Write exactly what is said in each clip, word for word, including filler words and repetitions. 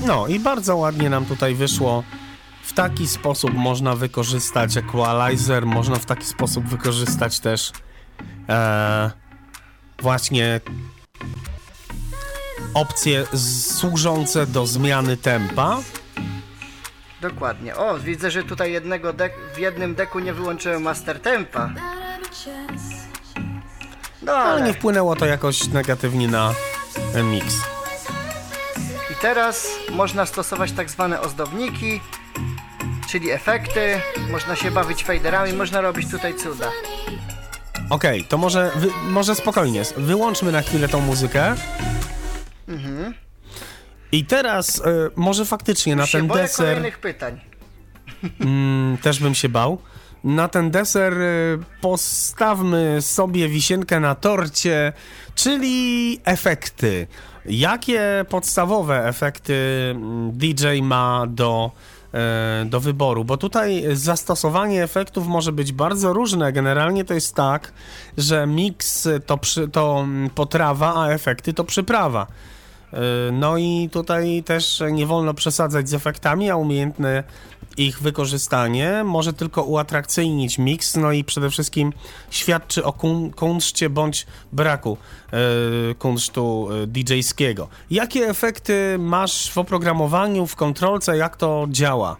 No i bardzo ładnie nam tutaj wyszło. W taki sposób można wykorzystać equalizer, można w taki sposób wykorzystać też e, właśnie opcje służące do zmiany tempa. Dokładnie. O, widzę, że tutaj jednego dek- w jednym deku nie wyłączyłem master tempa. No ale... ale nie wpłynęło to jakoś negatywnie na mix. I teraz można stosować tak zwane ozdowniki, czyli efekty. Można się bawić faderami, można robić tutaj cuda. Okej, okay, to może, wy, może spokojnie, wyłączmy na chwilę tą muzykę. Mhm. I teraz y, może faktycznie na Już ten się boję deser... kolejnych pytań. Mm, też bym się bał. Na ten deser y, postawmy sobie wisienkę na torcie, czyli efekty. Jakie podstawowe efekty D J ma do, y, do wyboru? Bo tutaj zastosowanie efektów może być bardzo różne. Generalnie to jest tak, że mix to, przy, to potrawa, a efekty to przyprawa. No i tutaj też nie wolno przesadzać z efektami, a umiejętne ich wykorzystanie może tylko uatrakcyjnić miks, no i przede wszystkim świadczy o kun- kunszcie bądź braku yy, kunsztu didżejskiego. Jakie efekty masz w oprogramowaniu, w kontrolce, jak to działa?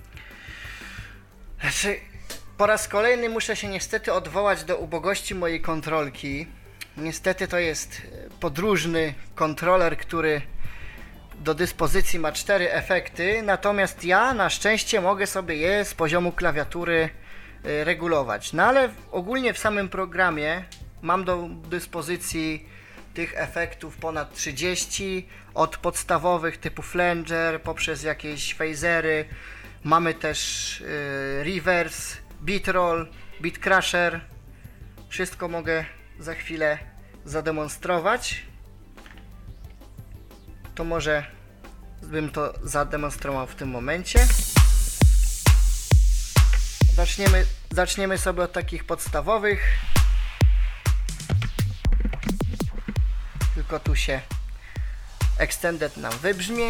Znaczy, po raz kolejny muszę się niestety odwołać do ubogości mojej kontrolki. Niestety to jest podróżny kontroler, który do dyspozycji ma cztery efekty, natomiast ja na szczęście mogę sobie je z poziomu klawiatury y, regulować. No ale ogólnie w samym programie mam do dyspozycji tych efektów ponad trzydzieści, od podstawowych typu flanger, poprzez jakieś phasery. Mamy też y, reverse, beat roll, beat crusher. Wszystko mogę za chwilę zademonstrować. To może bym to zademonstrował w tym momencie. Zaczniemy, zaczniemy sobie od takich podstawowych. Tylko tu się extended nam wybrzmi.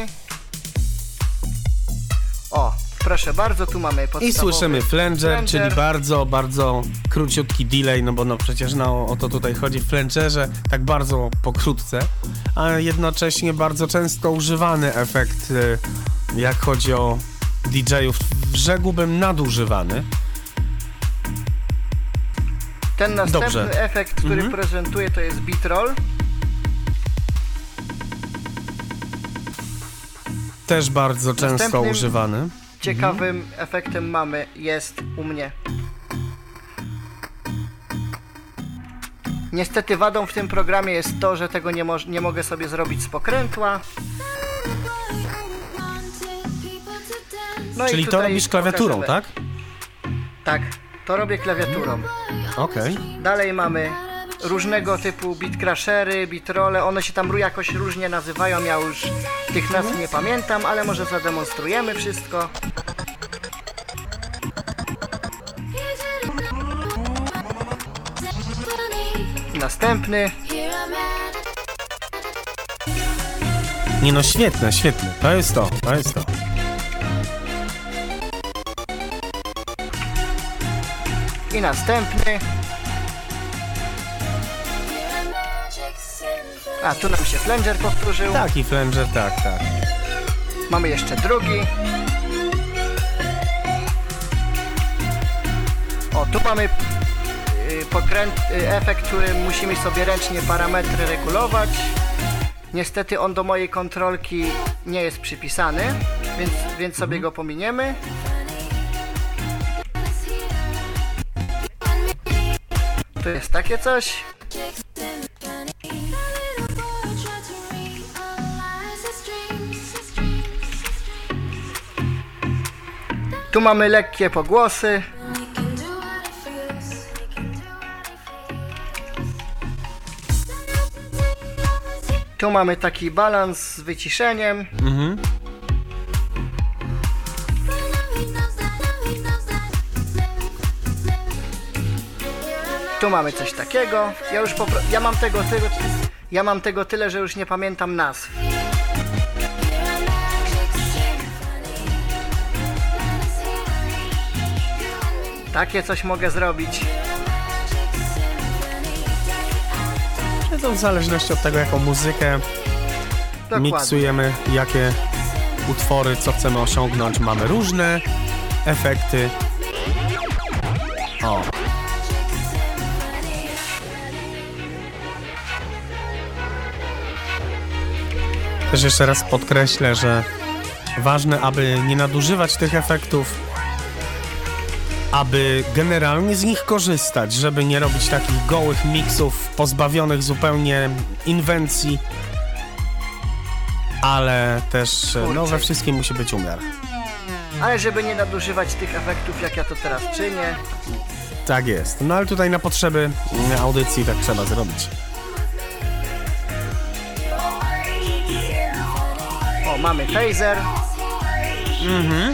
O, proszę bardzo, tu mamy podstawowy I słyszymy flanger, flanger, czyli bardzo, bardzo króciutki delay, no bo no przecież no, o to tutaj chodzi w flangerze, tak bardzo pokrótce, a jednocześnie bardzo często używany efekt, jak chodzi o D J-ów, rzekłbym nadużywany. Ten następny Dobrze. efekt, który Mhm. prezentuję, to jest beat roll. Też bardzo często Następnym używany. Ciekawym mhm. efektem mamy, jest u mnie. Niestety wadą w tym programie jest to, że tego nie, mo- nie mogę sobie zrobić z pokrętła. No Czyli i to tutaj robisz klawiaturą, pokażemy. tak? Tak, to robię klawiaturą. Okej. Okay. Dalej mamy różnego typu beat crushery, beat rolle, one się tam jakoś różnie nazywają, ja już tych nazw nie pamiętam, ale może zademonstrujemy wszystko. Następny. Nie no, świetne, świetne, to jest to, to jest to. I następny. A, tu nam się flanger powtórzył. Tak, i flanger, tak, tak. Mamy jeszcze drugi. O, tu mamy y, pokręt, y, efekt, który musimy sobie ręcznie parametry regulować. Niestety on do mojej kontrolki nie jest przypisany, więc, więc sobie go pominiemy. Tu jest takie coś. Tu mamy lekkie pogłosy. Tu mamy taki balans z wyciszeniem. Mhm. Tu mamy coś takiego. Ja już popro- ja mam tego, tego ja mam tego tyle, że już nie pamiętam nazw. takie coś mogę zrobić. To w zależności od tego, jaką muzykę Dokładnie. miksujemy, jakie utwory, co chcemy osiągnąć. Mamy różne efekty. O. Też jeszcze raz podkreślę, że ważne, aby nie nadużywać tych efektów, aby generalnie z nich korzystać, żeby nie robić takich gołych miksów, pozbawionych zupełnie inwencji, ale też Kurczę. no we wszystkim musi być umiar. Ale żeby nie nadużywać tych efektów, jak ja to teraz czynię. Tak jest, no ale tutaj na potrzeby audycji tak trzeba zrobić. O, mamy phaser. Mhm.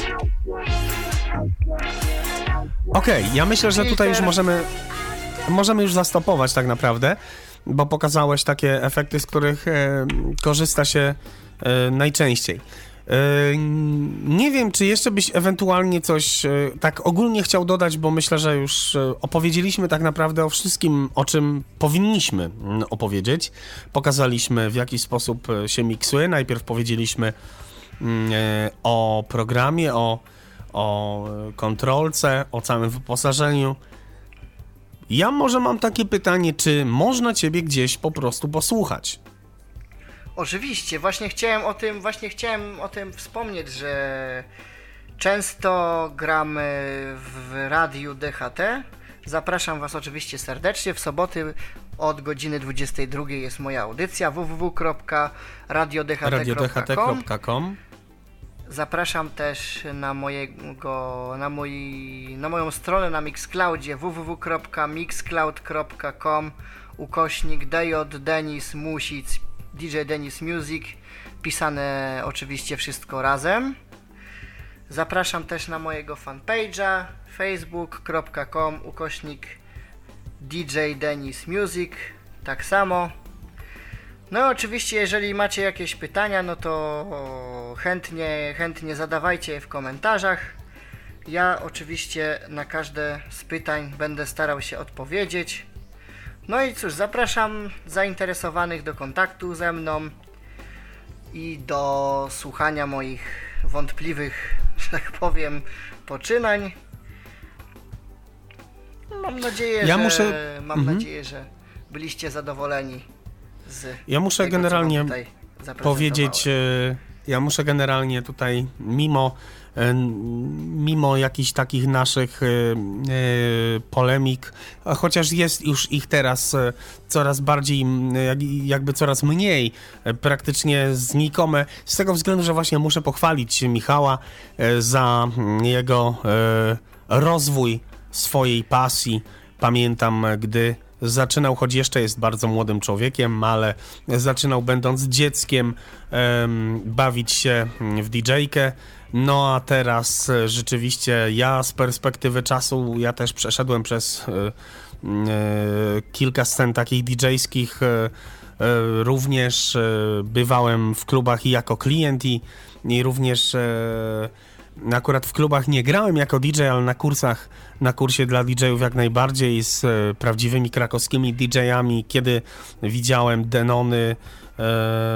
Okej, okay, ja myślę, że tutaj już możemy możemy już zastopować tak naprawdę, bo pokazałeś takie efekty, z których e, korzysta się e, najczęściej. E, nie wiem, czy jeszcze byś ewentualnie coś e, tak ogólnie chciał dodać, bo myślę, że już e, opowiedzieliśmy tak naprawdę o wszystkim, o czym powinniśmy m, opowiedzieć. Pokazaliśmy, w jaki sposób się miksuje. Najpierw powiedzieliśmy m, e, o programie, o o kontrolce, o całym wyposażeniu. Ja może mam takie pytanie, czy można ciebie gdzieś po prostu posłuchać? Oczywiście, właśnie chciałem o tym, właśnie chciałem o tym wspomnieć, że często gramy w radiu D H T. Zapraszam was oczywiście serdecznie. W soboty od godziny dwudziestej drugiej jest moja audycja w w w kropka radio d h t kropka com. Zapraszam też na mojego, na, mój, na moją stronę na Mixcloudzie w w w kropka mixcloud kropka com ukośnik D J Denis Music D J Denis Music, pisane oczywiście wszystko razem. Zapraszam też na mojego fanpage'a facebook kropka com ukośnik D J Denis Music, tak samo. No i oczywiście, jeżeli macie jakieś pytania, no to chętnie, chętnie zadawajcie je w komentarzach. Ja oczywiście na każde z pytań będę starał się odpowiedzieć. No i cóż, zapraszam zainteresowanych do kontaktu ze mną i do słuchania moich wątpliwych, że tak powiem, poczynań. Mam nadzieję, ja że, muszę... mam mhm. nadzieję, że byliście zadowoleni. Ja muszę tego, generalnie powiedzieć, ja muszę generalnie tutaj, mimo, mimo jakichś takich naszych polemik, chociaż jest już ich teraz coraz bardziej, jakby coraz mniej, praktycznie znikome, z tego względu, że właśnie muszę pochwalić Michała za jego rozwój swojej pasji. Pamiętam, gdy zaczynał, choć jeszcze jest bardzo młodym człowiekiem, ale zaczynał będąc dzieckiem um, bawić się w didżejkę. No a teraz e, rzeczywiście ja z perspektywy czasu, ja też przeszedłem przez e, e, kilka scen takich didżejskich. E, e, również e, bywałem w klubach i jako klient i, i również e, akurat w klubach nie grałem jako D J, ale na kursach, na kursie dla D J-ów jak najbardziej z e, prawdziwymi krakowskimi D J-ami, kiedy widziałem Denony, e,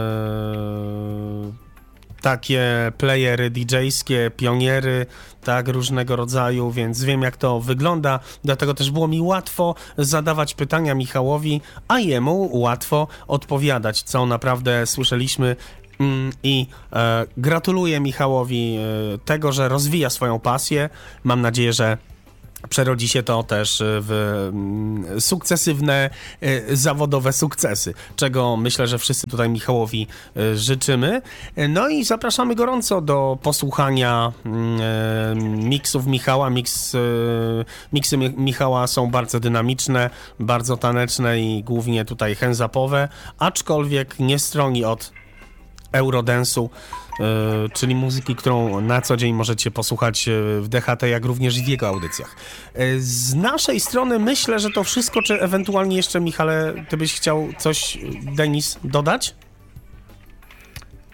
takie playery D J-skie, pioniery, tak, różnego rodzaju, więc wiem, jak to wygląda, dlatego też było mi łatwo zadawać pytania Michałowi, a jemu łatwo odpowiadać, co naprawdę słyszeliśmy. I e, gratuluję Michałowi e, tego, że rozwija swoją pasję. Mam nadzieję, że przerodzi się to też w mm, sukcesywne, e, zawodowe sukcesy, czego myślę, że wszyscy tutaj Michałowi e, życzymy. No i zapraszamy gorąco do posłuchania e, miksów Michała. Miks, e, miksy Michała są bardzo dynamiczne, bardzo taneczne i głównie tutaj hands-upowe, aczkolwiek nie stroni od Eurodance'u, yy, czyli muzyki, którą na co dzień możecie posłuchać w D H T, jak również w jego audycjach. Yy, z naszej strony myślę, że to wszystko, czy ewentualnie jeszcze, Michale, ty byś chciał coś, Denis, dodać?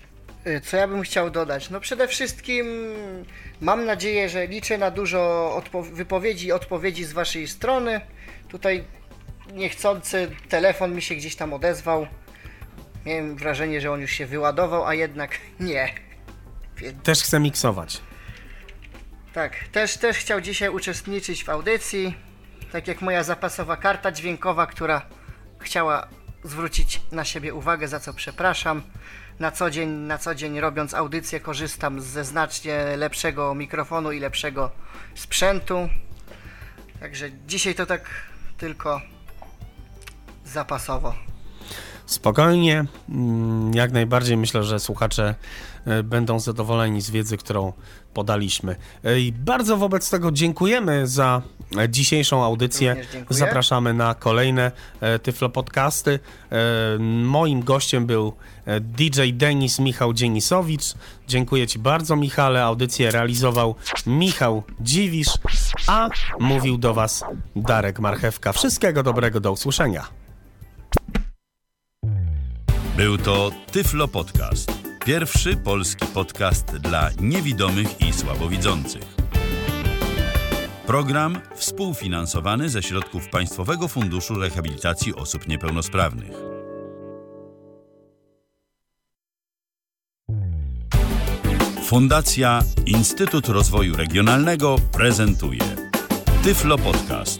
Co ja bym chciał dodać? No przede wszystkim mam nadzieję, że liczę na dużo odpo- wypowiedzi i odpowiedzi z waszej strony. Tutaj niechcący telefon mi się gdzieś tam odezwał. Miałem wrażenie, że on już się wyładował, a jednak nie. Więc... Też chcę miksować. Tak, też, też chciał dzisiaj uczestniczyć w audycji. Tak jak moja zapasowa karta dźwiękowa, która chciała zwrócić na siebie uwagę, za co przepraszam. Na co dzień, na co dzień robiąc audycję korzystam ze znacznie lepszego mikrofonu i lepszego sprzętu. Także dzisiaj to tak tylko zapasowo. Spokojnie, jak najbardziej myślę, że słuchacze będą zadowoleni z wiedzy, którą podaliśmy. I bardzo wobec tego dziękujemy za dzisiejszą audycję. Zapraszamy na kolejne Tyflo Podcasty. Moim gościem był D J Denis Michał Dzienisowicz. Dziękuję Ci bardzo, Michale. Audycję realizował Michał Dziwisz, a mówił do Was Darek Marchewka. Wszystkiego dobrego, do usłyszenia. Był to Tyflo Podcast. Pierwszy polski podcast dla niewidomych i słabowidzących. Program współfinansowany ze środków Państwowego Funduszu Rehabilitacji Osób Niepełnosprawnych. Fundacja Instytut Rozwoju Regionalnego prezentuje Tyflo Podcast.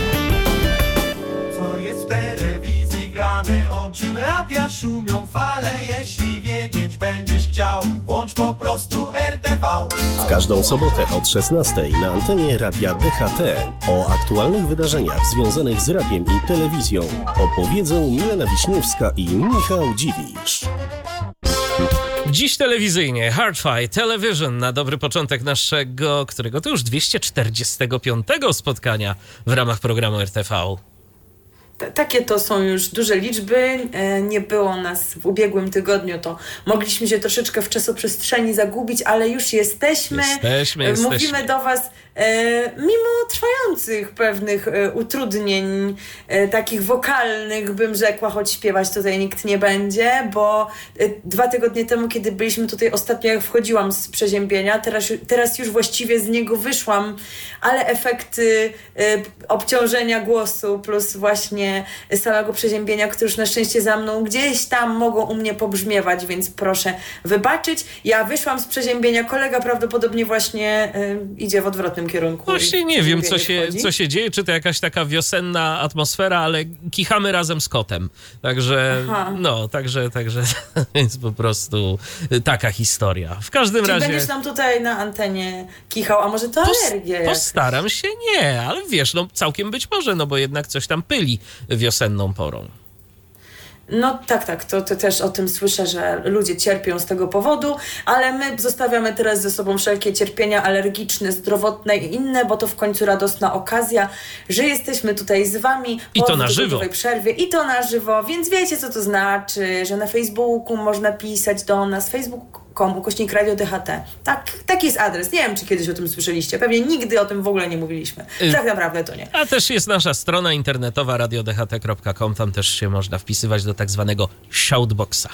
Co jest w telewizji grane, oczy radia szumią fale. Jeśli wiedzieć będziesz chciał, włącz po prostu R T V. W każdą sobotę od szesnastej na antenie Radia D H T o aktualnych wydarzeniach związanych z radiem i telewizją opowiedzą Milena Wiśniewska i Michał Dziwisz. Dziś telewizyjnie Hard Fight Television na dobry początek naszego, którego to już dwieście czterdziestego piątego spotkania w ramach programu R T V. T- takie to są już duże liczby. E, nie było nas w ubiegłym tygodniu, to mogliśmy się troszeczkę w czasoprzestrzeni zagubić, ale już jesteśmy. Jesteśmy, e, jesteśmy. Mówimy do was e, mimo trwających pewnych e, utrudnień e, takich wokalnych, bym rzekła, choć śpiewać tutaj nikt nie będzie, bo e, dwa tygodnie temu, kiedy byliśmy tutaj ostatnio, jak wchodziłam z przeziębienia, teraz, teraz już właściwie z niego wyszłam, ale efekty e, obciążenia głosu plus właśnie samego przeziębienia, które już na szczęście za mną gdzieś tam mogą u mnie pobrzmiewać, więc proszę wybaczyć. Ja wyszłam z przeziębienia, kolega prawdopodobnie właśnie y, idzie w odwrotnym kierunku. Właśnie nie wiem, co się, co się dzieje, czy to jakaś taka wiosenna atmosfera, ale kichamy razem z kotem. Także, Aha. no, także, także jest po prostu taka historia. W każdym Czy razie... będziesz nam tutaj na antenie kichał, a może to Pos- alergia? Postaram się nie, ale wiesz, no całkiem być może, no bo jednak coś tam pyli wiosenną porą. No tak, tak, to, to też o tym słyszę, że ludzie cierpią z tego powodu, ale my zostawiamy teraz ze sobą wszelkie cierpienia alergiczne, zdrowotne i inne, bo to w końcu radosna okazja, że jesteśmy tutaj z wami I po to na żywo. dwugodzinnej przerwie i to na żywo, więc wiecie, co to znaczy, że na Facebooku można pisać do nas, facebook kropka com ukośnik Radio D H T. Tak, taki jest adres. Nie wiem, czy kiedyś o tym słyszeliście. Pewnie nigdy o tym w ogóle nie mówiliśmy. Y- Tak naprawdę to nie. A też jest nasza strona internetowa radio d h t kropka com, tam też się można wpisywać do tak zwanego shoutboxa.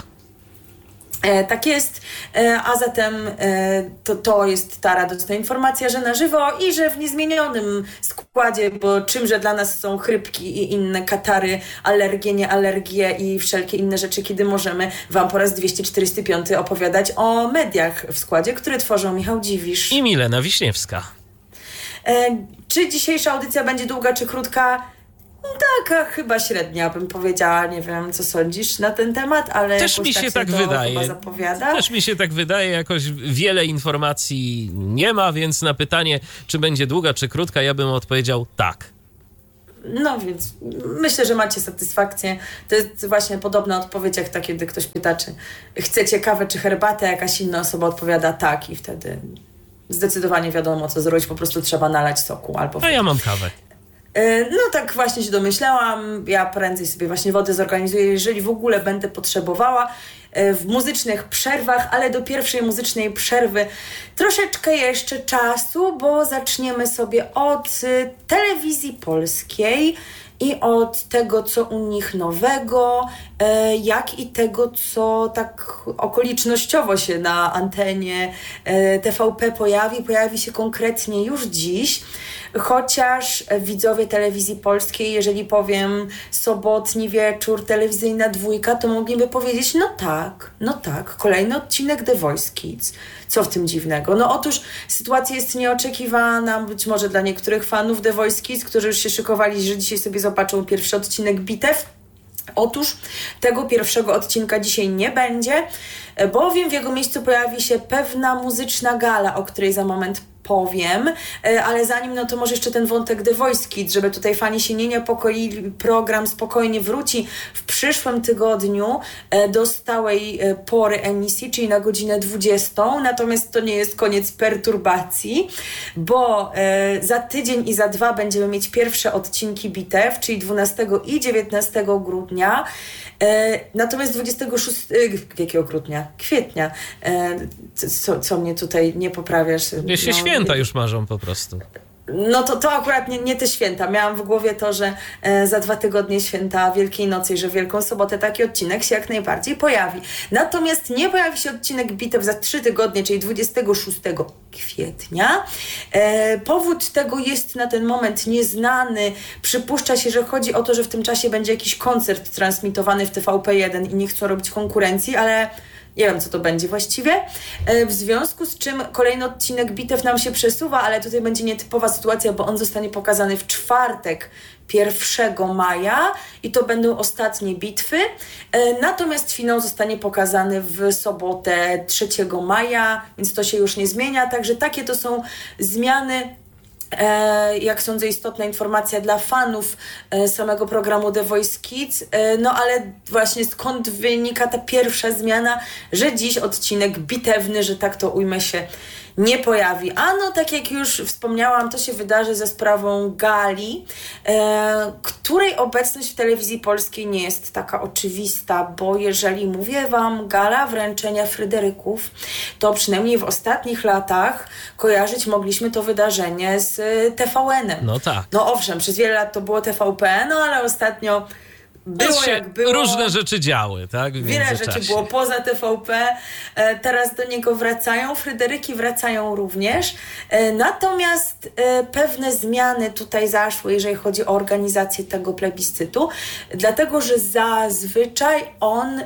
E, tak jest, e, a zatem e, to, to jest ta radosna informacja, że na żywo i że w niezmienionym składzie, bo czymże dla nas są chrypki i inne katary, alergie, niealergie i wszelkie inne rzeczy, kiedy możemy wam po raz dwieście czterdziesty piąty opowiadać o mediach w składzie, który tworzą Michał Dziwisz. I Milena Wiśniewska. E, czy dzisiejsza audycja będzie długa czy krótka? Taka chyba średnia, bym powiedziała. Nie wiem, co sądzisz na ten temat, ale Też mi się tak, tak to wydaje. chyba zapowiada. Też mi się tak wydaje, jakoś wiele informacji nie ma, więc na pytanie, czy będzie długa, czy krótka, ja bym odpowiedział tak. No więc myślę, że macie satysfakcję. To jest właśnie podobna odpowiedź jak ta, kiedy ktoś pyta, czy chcecie kawę czy herbatę, jakaś inna osoba odpowiada tak i wtedy zdecydowanie wiadomo, co zrobić. Po prostu trzeba nalać soku albo... A ja mam kawę. No tak właśnie się domyślałam. Ja prędzej sobie właśnie wodę zorganizuję, jeżeli w ogóle będę potrzebowała w muzycznych przerwach, ale do pierwszej muzycznej przerwy troszeczkę jeszcze czasu, bo zaczniemy sobie od telewizji polskiej i od tego, co u nich nowego jak i tego, co tak okolicznościowo się na antenie T V P pojawi. Pojawi się konkretnie już dziś, chociaż widzowie Telewizji Polskiej, jeżeli powiem sobotni wieczór, telewizyjna dwójka, to mogliby powiedzieć, no tak, no tak, kolejny odcinek The Voice Kids. Co w tym dziwnego? No otóż sytuacja jest nieoczekiwana, być może dla niektórych fanów The Voice Kids, którzy już się szykowali, że dzisiaj sobie zobaczą pierwszy odcinek bitew. Otóż tego pierwszego odcinka dzisiaj nie będzie, bowiem w jego miejscu pojawi się pewna muzyczna gala, o której za moment powiem, ale zanim, no to może jeszcze ten wątek The Voice Kids, żeby tutaj fani się nie niepokoili, program spokojnie wróci w przyszłym tygodniu do stałej pory emisji, czyli na godzinę dwudziestą, natomiast to nie jest koniec perturbacji, bo za tydzień i za dwa będziemy mieć pierwsze odcinki bitew, czyli dwunastego i dziewiętnastego grudnia, natomiast dwudziestego szóstego, jakiego grudnia? Kwietnia. Co, co mnie tutaj nie poprawiasz? Wiesz, się no, święta już marzą po prostu. No to, to akurat nie, nie te święta. Miałam w głowie to, że e, za dwa tygodnie święta Wielkiej Nocy i że w Wielką Sobotę taki odcinek się jak najbardziej pojawi. Natomiast nie pojawi się odcinek bitew za trzy tygodnie, czyli dwudziestego szóstego kwietnia. E, powód tego jest na ten moment nieznany. Przypuszcza się, że chodzi o to, że w tym czasie będzie jakiś koncert transmitowany w T V P jeden i nie chcą robić konkurencji, ale nie wiem, co to będzie właściwie. W związku z czym kolejny odcinek bitew nam się przesuwa, ale tutaj będzie nietypowa sytuacja, bo on zostanie pokazany w czwartek, pierwszego maja i to będą ostatnie bitwy. Natomiast finał zostanie pokazany w sobotę trzeciego maja, więc to się już nie zmienia. Także takie to są zmiany. E, jak sądzę, istotna informacja dla fanów e, samego programu The Voice Kids, e, no ale właśnie skąd wynika ta pierwsza zmiana, że dziś odcinek bitewny, że tak to ujmę, się nie pojawi. A no, tak jak już wspomniałam, to się wydarzy za sprawą gali, e, której obecność w Telewizji Polskiej nie jest taka oczywista, bo jeżeli mówię Wam gala wręczenia Fryderyków, to przynajmniej w ostatnich latach kojarzyć mogliśmy to wydarzenie z T V N-em. No tak. No owszem, przez wiele lat to było T V P, no ale ostatnio było się jak było. Różne rzeczy działy, tak? W Wiele rzeczy było poza T V P. E, teraz do niego wracają. Fryderyki wracają również. E, natomiast e, pewne zmiany tutaj zaszły, jeżeli chodzi o organizację tego plebiscytu, dlatego, że zazwyczaj on e,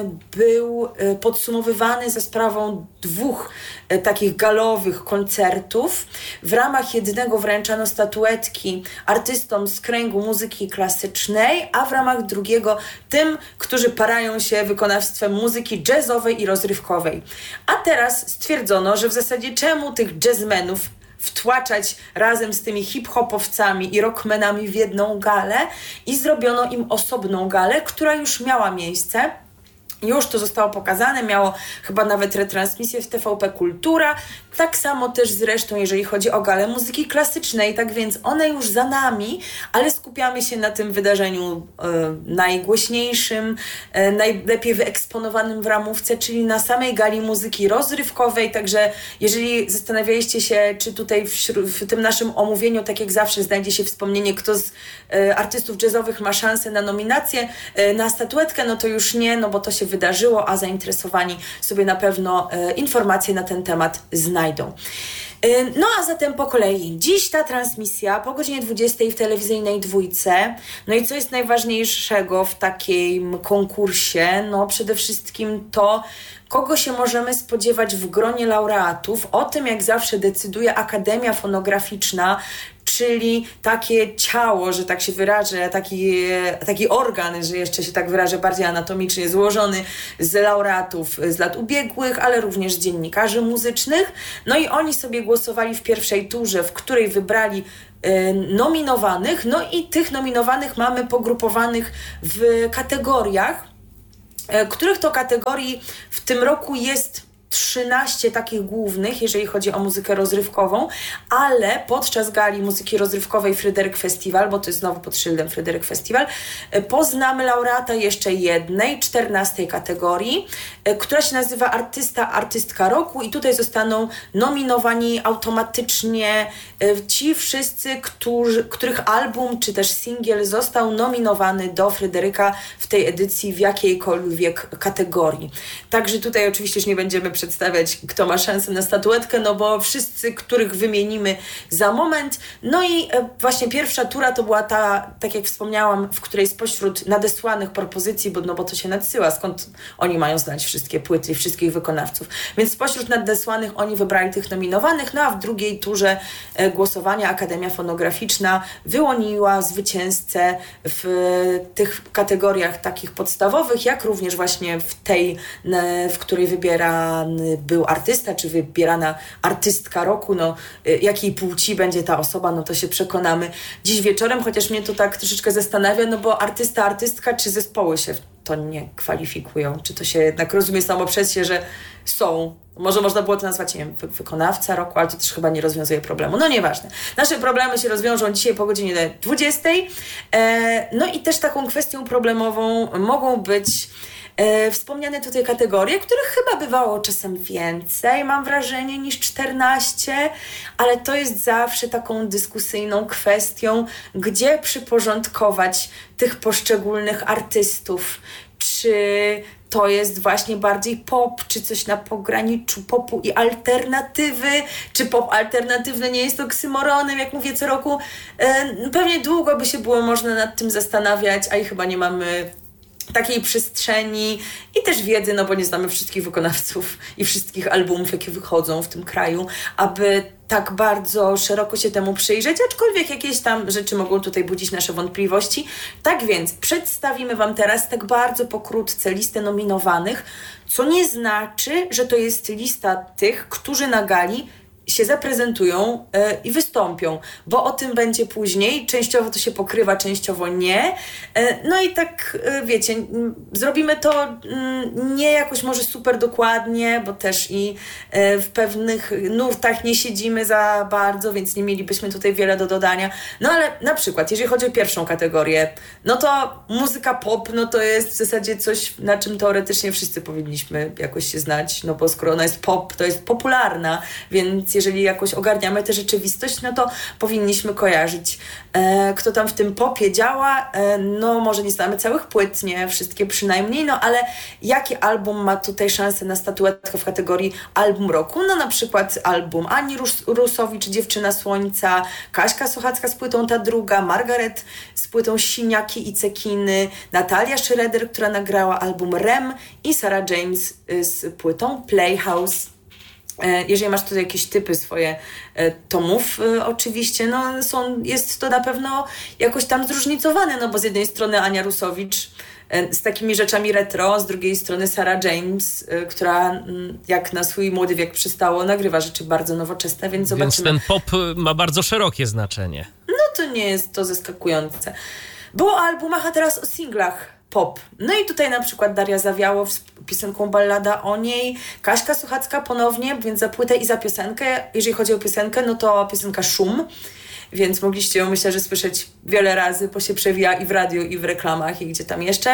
był e, podsumowywany za sprawą dwóch e, takich galowych koncertów. W ramach jednego wręczano statuetki artystom z kręgu muzyki klasycznej, a w ramach drugiego tym, którzy parają się wykonawstwem muzyki jazzowej i rozrywkowej. A teraz stwierdzono, że w zasadzie czemu tych jazzmenów wtłaczać razem z tymi hip-hopowcami i rockmenami w jedną galę i zrobiono im osobną galę, która już miała miejsce. Już to zostało pokazane, miało chyba nawet retransmisję w T V P Kultura. Tak samo też zresztą, jeżeli chodzi o galę muzyki klasycznej, tak więc one już za nami, ale skupiamy się na tym wydarzeniu e, najgłośniejszym, e, najlepiej wyeksponowanym w ramówce, czyli na samej gali muzyki rozrywkowej. Także jeżeli zastanawialiście się, czy tutaj w, w tym naszym omówieniu, tak jak zawsze, znajdzie się wspomnienie, kto z e, artystów jazzowych ma szansę na nominację, e, na statuetkę, no to już nie, no bo to się wydarzyło, a zainteresowani sobie na pewno e, informacje na ten temat znajdą. E, no a zatem po kolei. Dziś ta transmisja po godzinie dwudziestej w telewizyjnej dwójce. No i co jest najważniejszego w takim konkursie? No przede wszystkim to, kogo się możemy spodziewać w gronie laureatów. O tym jak zawsze decyduje Akademia Fonograficzna, czyli takie ciało, że tak się wyrażę, taki, taki organ, że jeszcze się tak wyrażę, bardziej anatomicznie złożony z laureatów z lat ubiegłych, ale również z dziennikarzy muzycznych. No i oni sobie głosowali w pierwszej turze, w której wybrali y, nominowanych, no i tych nominowanych mamy pogrupowanych w kategoriach, y, których to kategorii w tym roku jest trzynaście takich głównych, jeżeli chodzi o muzykę rozrywkową, ale podczas gali muzyki rozrywkowej Fryderyk Festival, bo to jest znowu pod szyldem Fryderyk Festival, poznamy laureata jeszcze jednej, czternastej kategorii, która się nazywa Artysta, Artystka Roku i tutaj zostaną nominowani automatycznie ci wszyscy, którzy, których album czy też singiel został nominowany do Fryderyka w tej edycji w jakiejkolwiek kategorii. Także tutaj oczywiście już nie będziemy przedstawiać, kto ma szansę na statuetkę, no bo wszyscy, których wymienimy za moment. No i właśnie pierwsza tura to była ta, tak jak wspomniałam, w której spośród nadesłanych propozycji, bo, no bo to się nadsyła, skąd oni mają znać wszystkie płyty i wszystkich wykonawców. Więc spośród nadesłanych oni wybrali tych nominowanych, no a w drugiej turze głosowania Akademia Fonograficzna wyłoniła zwycięzcę w tych kategoriach takich podstawowych, jak również właśnie w tej, w której wybierany był artysta, czy wybierana artystka roku, no jakiej płci będzie ta osoba, no to się przekonamy dziś wieczorem, chociaż mnie to tak troszeczkę zastanawia, no bo artysta, artystka, czy zespoły się w to nie kwalifikują, czy to się jednak rozumie samo przez się, że są. Może można było to nazwać, nie wiem, wy- wykonawca roku, ale to też chyba nie rozwiązuje problemu. No nieważne. Nasze problemy się rozwiążą dzisiaj po godzinie dwudziestej. E, no i też taką kwestią problemową mogą być e, wspomniane tutaj kategorie, których chyba bywało czasem więcej, mam wrażenie, niż czternaście, ale to jest zawsze taką dyskusyjną kwestią, gdzie przyporządkować tych poszczególnych artystów. Czy to jest właśnie bardziej pop, czy coś na pograniczu popu i alternatywy, czy pop alternatywny nie jest oksymoronem, jak mówię co roku. E, pewnie długo by się było można nad tym zastanawiać, a i chyba nie mamy takiej przestrzeni i też wiedzy, no bo nie znamy wszystkich wykonawców i wszystkich albumów, jakie wychodzą w tym kraju, aby tak bardzo szeroko się temu przyjrzeć, aczkolwiek jakieś tam rzeczy mogą tutaj budzić nasze wątpliwości. Tak więc przedstawimy Wam teraz tak bardzo pokrótce listę nominowanych, co nie znaczy, że to jest lista tych, którzy na gali się zaprezentują yy, i wystąpią, bo o tym będzie później. Częściowo to się pokrywa, częściowo nie. Yy, no i tak, yy, wiecie, yy, zrobimy to yy, nie jakoś może super dokładnie, bo też i yy, w pewnych nurtach nie siedzimy za bardzo, więc nie mielibyśmy tutaj wiele do dodania. No ale na przykład, jeżeli chodzi o pierwszą kategorię, no to muzyka pop, no to jest w zasadzie coś, na czym teoretycznie wszyscy powinniśmy jakoś się znać, no bo skoro ona jest pop, to jest popularna, więc jeżeli jakoś ogarniamy tę rzeczywistość, no to powinniśmy kojarzyć, e, kto tam w tym popie działa. E, no może nie znamy całych płyt, nie wszystkie przynajmniej, no ale jaki album ma tutaj szansę na statuetkę w kategorii album roku? No na przykład album Ani Rus- Rusowicz, Dziewczyna Słońca, Kaśka Sochacka z płytą Ta Druga, Margaret z płytą Siniaki i Cekiny, Natalia Schroeder, która nagrała album Rem i Sarah James z płytą Playhouse. Jeżeli masz tutaj jakieś typy swoje tomów, oczywiście, no są, jest to na pewno jakoś tam zróżnicowane, no bo z jednej strony Ania Rusowicz z takimi rzeczami retro, z drugiej strony Sarah James, która jak na swój młody wiek przystało, nagrywa rzeczy bardzo nowoczesne, więc zobaczymy. Więc ten pop ma bardzo szerokie znaczenie. No to nie jest to zaskakujące. Bo o albumach, a teraz o singlach pop. No i tutaj na przykład Daria Zawiałow z piosenką Ballada o niej, Kaśka Sochacka ponownie, więc za płytę i za piosenkę. Jeżeli chodzi o piosenkę, no to piosenka Szum, więc mogliście ją, myślę, że słyszeć wiele razy, bo się przewija i w radiu, i w reklamach, i gdzie tam jeszcze.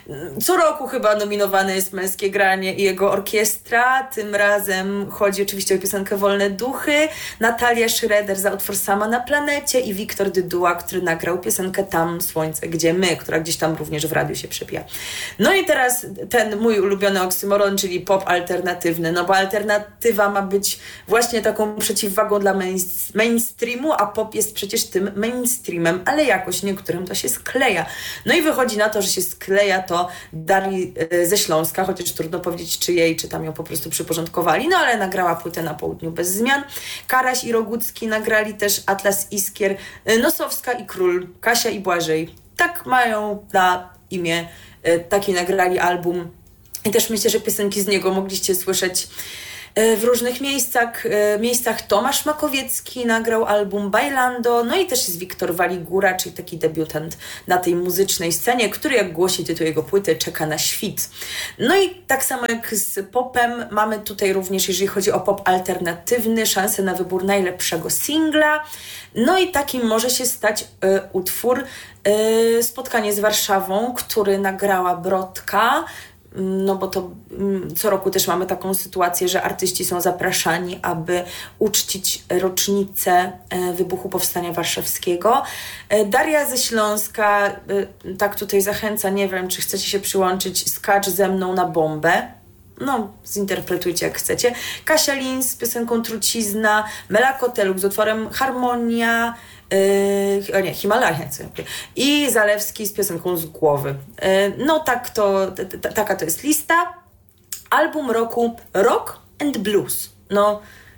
Co roku chyba nominowane jest Męskie Granie i jego orkiestra. Tym razem chodzi oczywiście o piosenkę Wolne Duchy, Natalia Schroeder za utwór Sama na planecie i Wiktor Dyduła, który nagrał piosenkę Tam Słońce, gdzie my, która gdzieś tam również w radiu się przewija. No i teraz ten mój ulubiony oksymoron, czyli pop alternatywny, no bo alternatywa ma być właśnie taką przeciwwagą dla main- mainstreamu, a pop jest przecież tym mainstreamem, ale jakoś niektórym to się skleja. No i wychodzi na to, że się skleja to Darii ze Śląska, chociaż trudno powiedzieć czy jej, czy tam ją po prostu przyporządkowali, no ale nagrała płytę Na południu bez zmian. Karaś i Rogucki nagrali też Atlas Iskier, Nosowska i Król, Kasia i Błażej. Tak mają na imię, taki nagrali album. I też myślę, że piosenki z niego mogliście słyszeć W różnych miejscach, miejscach Tomasz Makowiecki nagrał album Bailando, no i też jest Wiktor Waligura, czyli taki debiutant na tej muzycznej scenie, który, jak głosi tytuł jego płyty, czeka na świt. No i tak samo jak z popem, mamy tutaj również, jeżeli chodzi o pop alternatywny, szansę na wybór najlepszego singla. No i takim może się stać y, utwór y, Spotkanie z Warszawą, który nagrała Brodka. No bo to co roku też mamy taką sytuację, że artyści są zapraszani, aby uczcić rocznicę wybuchu Powstania Warszawskiego. Daria ze Śląska tak tutaj zachęca, nie wiem, czy chcecie się przyłączyć, skacz ze mną na bombę. No, zinterpretujcie jak chcecie. Kasia Lins z piosenką Trucizna, Mela Koteluk z utworem Harmonia, Yy, o nie, Himalaja, co ja mówię. I Zalewski z piosenką Z głowy. Yy, no tak to, t, t, taka to jest lista. Album roku Rock and Blues. No,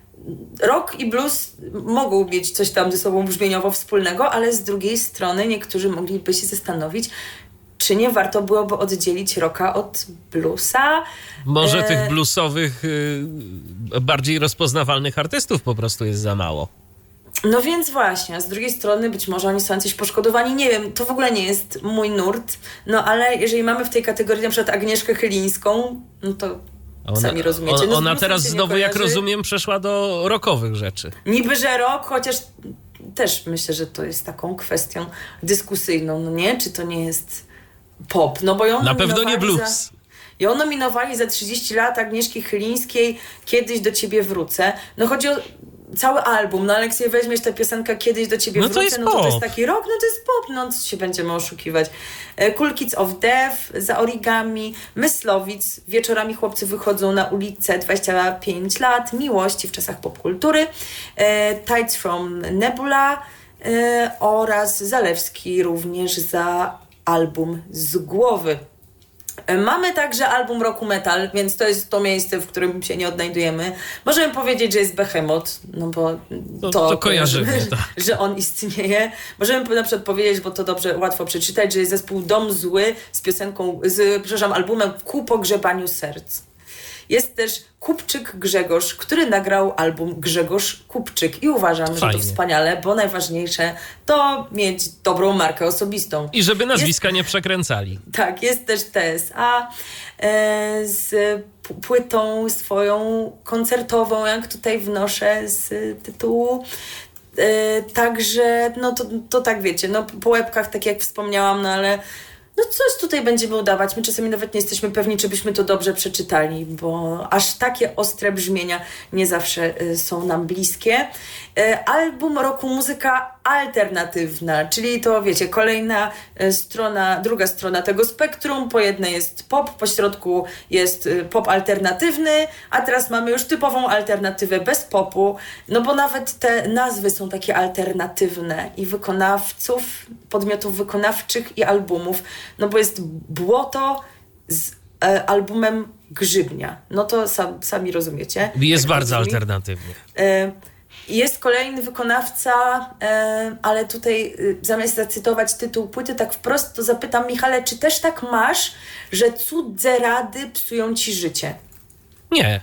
rock i blues mogą mieć coś tam ze sobą brzmieniowo wspólnego, ale z drugiej strony niektórzy mogliby się zastanowić, czy nie warto byłoby oddzielić rocka od bluesa. Może e... tych bluesowych, yy, bardziej rozpoznawalnych artystów po prostu jest za mało. No więc właśnie, a z drugiej strony być może oni są jacyś poszkodowani, nie wiem, to w ogóle nie jest mój nurt, no ale jeżeli mamy w tej kategorii na przykład Agnieszkę Chylińską, no to ona, sami rozumiecie. No, ona teraz znowu, jak rozumiem, przeszła do rockowych rzeczy. Niby, że rock, chociaż też myślę, że to jest taką kwestią dyskusyjną, no nie? Czy to nie jest pop? No bo ją na pewno nie blues. Za... Ją nominowali za trzydzieści lat Agnieszki Chylińskiej, Kiedyś do ciebie wrócę. No chodzi o cały album, no ale jak sobie weźmiesz tę piosenkę Kiedyś do ciebie no wrócę, to jest no to pop. to jest taki rok, no to jest pop, no co się będziemy oszukiwać. Cool Kids of Death, Za Origami, Myslowic, Wieczorami chłopcy wychodzą na ulicę, dwadzieścia pięć lat, Miłości w czasach popkultury, e, Tides from Nebula e, oraz Zalewski również za album Z głowy. Mamy także album roku metal, więc to jest to miejsce, w którym się nie odnajdujemy. Możemy powiedzieć, że jest Behemoth, no bo to, to, to kojarzymy, że, tak. że on istnieje. Możemy na przykład powiedzieć, bo to dobrze, łatwo przeczytać, że jest zespół Dom Zły z piosenką, z, przepraszam, albumem Ku pogrzebaniu serc. Jest też Kupczyk Grzegorz, który nagrał album Grzegorz Kupczyk i uważam, Fajnie. że to wspaniale, bo najważniejsze to mieć dobrą markę osobistą. I żeby nazwiska jest, nie przekręcali. Tak, jest też T S A e, z p- płytą swoją koncertową, jak tutaj wnoszę z tytułu. E, także, no to, to tak wiecie, no po łebkach, tak jak wspomniałam, no ale no coś tutaj będziemy udawać. My czasami nawet nie jesteśmy pewni, czy byśmy to dobrze przeczytali, bo aż takie ostre brzmienia nie zawsze y, są nam bliskie. Y, album roku muzyka alternatywna, czyli to wiecie, kolejna y, strona, druga strona tego spektrum. Po jednej jest pop, po środku jest y, pop alternatywny, a teraz mamy już typową alternatywę bez popu, no bo nawet te nazwy są takie alternatywne i wykonawców, podmiotów wykonawczych i albumów. No bo jest Błoto z e, albumem Grzybnia. No to sam, sami rozumiecie. Jest bardzo brzmi. alternatywnie. E, jest kolejny wykonawca, e, ale tutaj e, zamiast zacytować tytuł płyty tak wprost, to zapytam Michale, czy też tak masz, że cudze rady psują ci życie? Nie.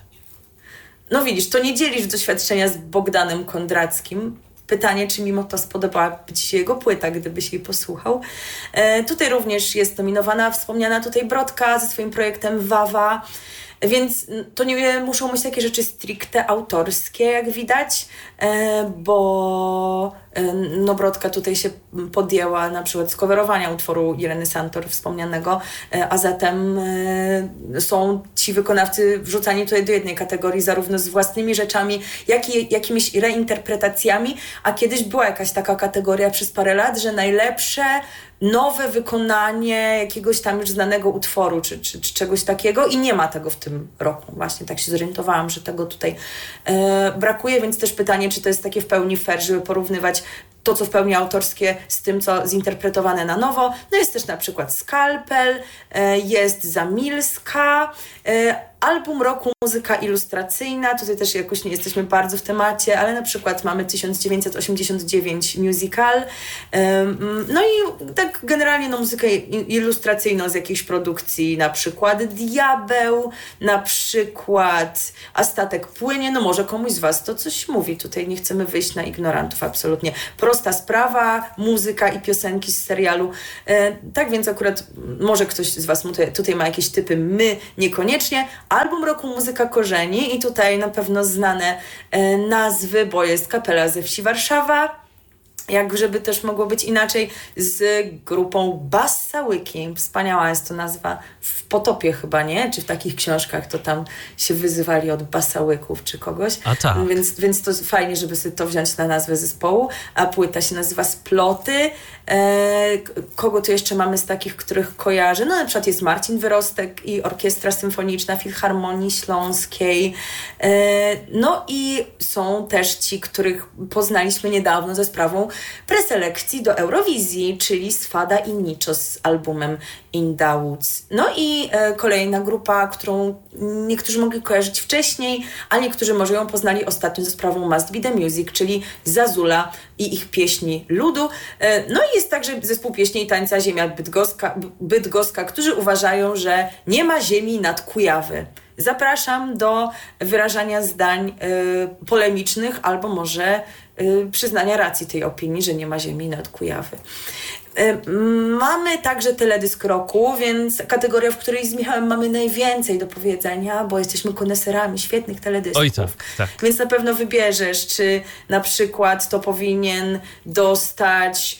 No widzisz, to nie dzielisz doświadczenia z Bogdanem Kondrackim. Pytanie, czy mimo to spodobałaby ci się jego płyta, gdybyś jej posłuchał. E, tutaj również jest nominowana wspomniana tutaj Brodka ze swoim projektem Wawa, więc to nie muszą być takie rzeczy stricte autorskie, jak widać, e, bo e, no Brodka tutaj się podjęła na przykład skowerowania utworu Ireny Santor wspomnianego, e, a zatem e, są ci wykonawcy wrzucani tutaj do jednej kategorii, zarówno z własnymi rzeczami, jak i jakimiś reinterpretacjami, a kiedyś była jakaś taka kategoria przez parę lat, że najlepsze nowe wykonanie jakiegoś tam już znanego utworu, czy, czy, czy czegoś takiego i nie ma tego w tym roku. Właśnie tak się zorientowałam, że tego tutaj e, brakuje, więc też pytanie, czy to jest takie w pełni fair, żeby porównywać to, co w pełni autorskie z tym, co zinterpretowane na nowo. No jest też na przykład Skalpel, e, jest Zamilska, e, album roku, muzyka ilustracyjna, tutaj też jakoś nie jesteśmy bardzo w temacie, ale na przykład mamy tysiąc dziewięćset osiemdziesiąt dziewięć musical, no i tak generalnie no, muzykę ilustracyjną z jakiejś produkcji, na przykład Diabeł, na przykład A statek płynie, no może komuś z was to coś mówi, tutaj nie chcemy wyjść na ignorantów absolutnie. Prosta sprawa, muzyka i piosenki z serialu, e, tak więc akurat może ktoś z was tutaj, tutaj ma jakieś typy, my niekoniecznie. Album roku, muzyka korzeni i tutaj na pewno znane e, nazwy, bo jest Kapela ze wsi Warszawa, jak żeby też mogło być inaczej, z grupą Bassałyki. Wspaniała jest to nazwa. W Potopie chyba, nie? Czy w takich książkach to tam się wyzywali od Bassałyków czy kogoś. A tak. Więc, więc to fajnie, żeby sobie to wziąć na nazwę zespołu. A płyta się nazywa Sploty. E, kogo tu jeszcze mamy z takich, których kojarzę? No na przykład jest Marcin Wyrostek i Orkiestra Symfoniczna Filharmonii Śląskiej. E, no i są też ci, których poznaliśmy niedawno ze sprawą preselekcji do Eurowizji, czyli Swada i Niczo z albumem In the Woods. No i e, kolejna grupa, którą niektórzy mogli kojarzyć wcześniej, a niektórzy może ją poznali ostatnio ze sprawą Must Be The Music, czyli Zazula i ich pieśni ludu. E, no i jest także zespół pieśni i tańca Ziemia Bydgoska, Bydgoska, którzy uważają, że nie ma ziemi nad Kujawy. Zapraszam do wyrażania zdań y, polemicznych albo może y, przyznania racji tej opinii, że nie ma ziemi nad Kujawy. Y, mamy także teledysk roku, więc kategoria, w której z Michałem mamy najwięcej do powiedzenia, bo jesteśmy koneserami świetnych teledysków. Oj tak, tak. Więc na pewno wybierzesz, czy na przykład to powinien dostać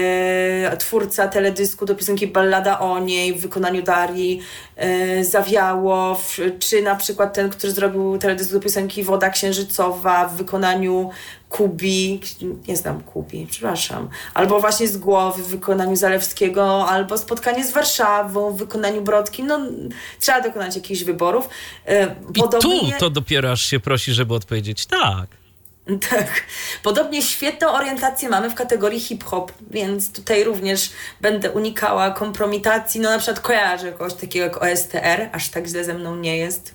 Yy, twórca teledysku do piosenki Ballada o niej w wykonaniu Darii yy, Zawiałow, czy na przykład ten, który zrobił teledysk do piosenki Woda Księżycowa w wykonaniu Kubi, nie znam Kubi, przepraszam, albo właśnie Z głowy w wykonaniu Zalewskiego, albo Spotkanie z Warszawą w wykonaniu Brodki. No trzeba dokonać jakichś wyborów. Yy, podobnie... I tu to dopiero aż się prosi, żeby odpowiedzieć tak. Tak. Podobnie świetną orientację mamy w kategorii hip-hop, więc tutaj również będę unikała kompromitacji. No na przykład kojarzę kogoś takiego jak O S T R, aż tak źle ze mną nie jest.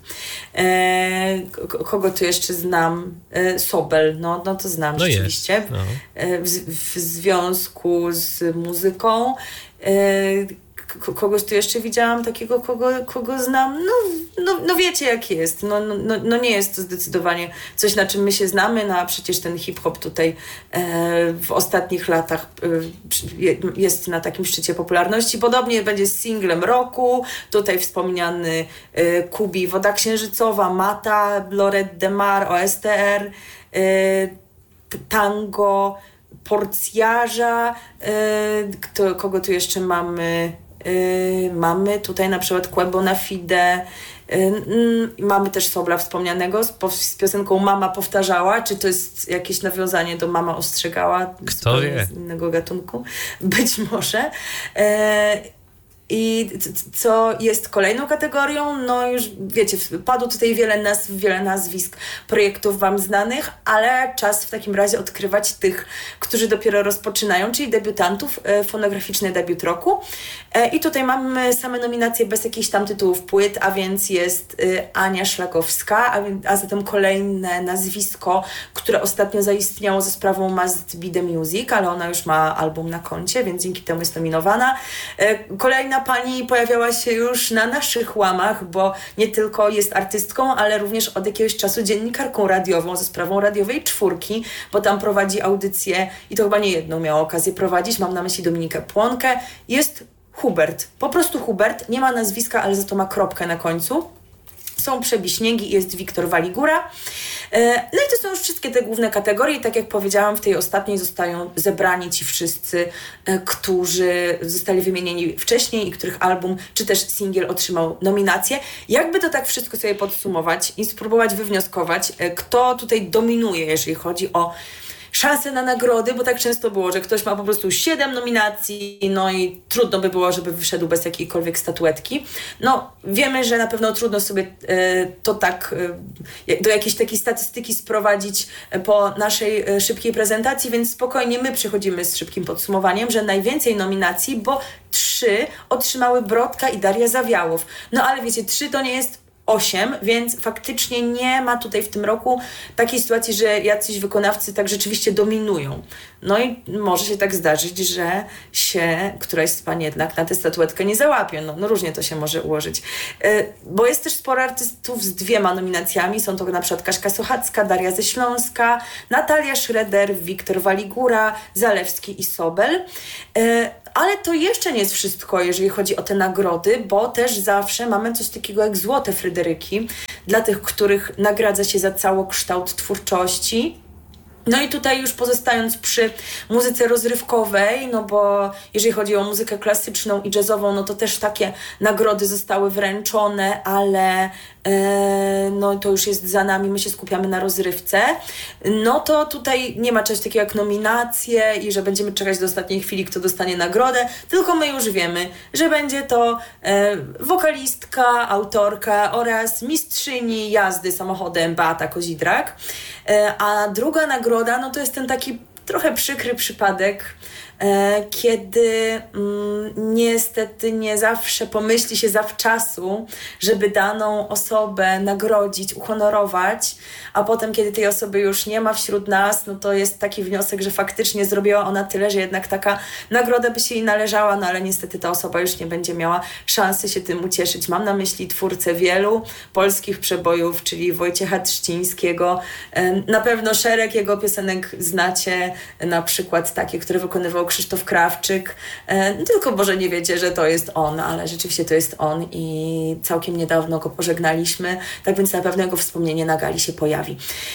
Eee, k- kogo tu jeszcze znam? Eee, Sobel, no, no to znam no rzeczywiście. Jest. No. Eee, w, w związku z muzyką. Eee, kogoś tu jeszcze widziałam takiego, kogo, kogo znam. No, no, no wiecie jak jest. No, no, no nie jest to zdecydowanie coś, na czym my się znamy, no a przecież ten hip-hop tutaj e, w ostatnich latach e, jest na takim szczycie popularności. Podobnie będzie z singlem roku. Tutaj wspomniany e, Kubi, Woda Księżycowa, Mata, Loret de Mar, O S T R, e, Tango, Porcjarza. E, kto, kogo tu jeszcze mamy? Yy, mamy tutaj na przykład Quebo Fide, yy, yy, mamy też Sobla wspomnianego z, po, z piosenką Mama powtarzała, czy to jest jakieś nawiązanie do Mama ostrzegała? Kto wie? Z innego gatunku? Być może. Yy, I co jest kolejną kategorią? No już wiecie, padło tutaj wiele nazw, wiele nazwisk projektów wam znanych, ale czas w takim razie odkrywać tych, którzy dopiero rozpoczynają, czyli debiutantów, fonograficzny debiut roku. I tutaj mamy same nominacje bez jakichś tam tytułów płyt, a więc jest Ania Szlakowska, a, a zatem kolejne nazwisko, które ostatnio zaistniało ze sprawą Must Be The Music, ale ona już ma album na koncie, więc dzięki temu jest nominowana. Kolejna pani pojawiała się już na naszych łamach, bo nie tylko jest artystką, ale również od jakiegoś czasu dziennikarką radiową ze sprawą Radiowej Czwórki, bo tam prowadzi audycję i to chyba nie jedną miała okazję prowadzić, mam na myśli Dominikę Płonkę. Jest Hubert, po prostu Hubert, nie ma nazwiska, ale za to ma kropkę na końcu. Są Przebiśniegi i jest Wiktor Waligura. No i to są już wszystkie te główne kategorie. Tak jak powiedziałam, w tej ostatniej zostają zebrani ci wszyscy, którzy zostali wymienieni wcześniej i których album czy też singiel otrzymał nominację. Jakby to tak wszystko sobie podsumować i spróbować wywnioskować, kto tutaj dominuje, jeżeli chodzi o szanse na nagrody, bo tak często było, że ktoś ma po prostu siedem nominacji, no i trudno by było, żeby wyszedł bez jakiejkolwiek statuetki. No, wiemy, że na pewno trudno sobie e, to tak e, do jakiejś takiej statystyki sprowadzić po naszej e, szybkiej prezentacji, więc spokojnie my przychodzimy z szybkim podsumowaniem, że najwięcej nominacji, bo trzy otrzymały Brodka i Daria Zawiałow. No ale wiecie, trzy to nie jest osiem, więc faktycznie nie ma tutaj w tym roku takiej sytuacji, że jacyś wykonawcy tak rzeczywiście dominują. No i może się tak zdarzyć, że się któraś z pań jednak na tę statuetkę nie załapie. No, no różnie to się może ułożyć. Yy, bo jest też sporo artystów z dwiema nominacjami. Są to na przykład Kaśka Sochacka, Daria ze Śląska, Natalia Schroeder, Wiktor Waligura, Zalewski i Sobel. Yy, ale to jeszcze nie jest wszystko, jeżeli chodzi o te nagrody, bo też zawsze mamy coś takiego jak Złote Fryderyki dla tych, których nagradza się za całokształt twórczości. No i tutaj już pozostając przy muzyce rozrywkowej, no bo jeżeli chodzi o muzykę klasyczną i jazzową, no to też takie nagrody zostały wręczone, ale e, no to już jest za nami, my się skupiamy na rozrywce. No to tutaj nie ma czegoś takiego jak nominacje i że będziemy czekać do ostatniej chwili, kto dostanie nagrodę, tylko my już wiemy, że będzie to e, wokalistka, autorka oraz mistrzyni jazdy samochodem Beata Kozidrak. E, a druga nagroda, no to jest ten taki trochę przykry przypadek, e, kiedy mm, niestety nie zawsze pomyśli się zawczasu, żeby daną osobę nagrodzić, uhonorować, a potem, kiedy tej osoby już nie ma wśród nas, no to jest taki wniosek, że faktycznie zrobiła ona tyle, że jednak taka nagroda by się jej należała, no ale niestety ta osoba już nie będzie miała szansy się tym ucieszyć. Mam na myśli twórcę wielu polskich przebojów, czyli Wojciecha Trzcińskiego. Na pewno szereg jego piosenek znacie, na przykład takie, które wykonywał Krzysztof Krawczyk. No tylko może nie wiecie, że to jest on, ale rzeczywiście to jest on i całkiem niedawno go pożegnaliśmy, tak więc na pewno jego wspomnienie na gali się pojawi.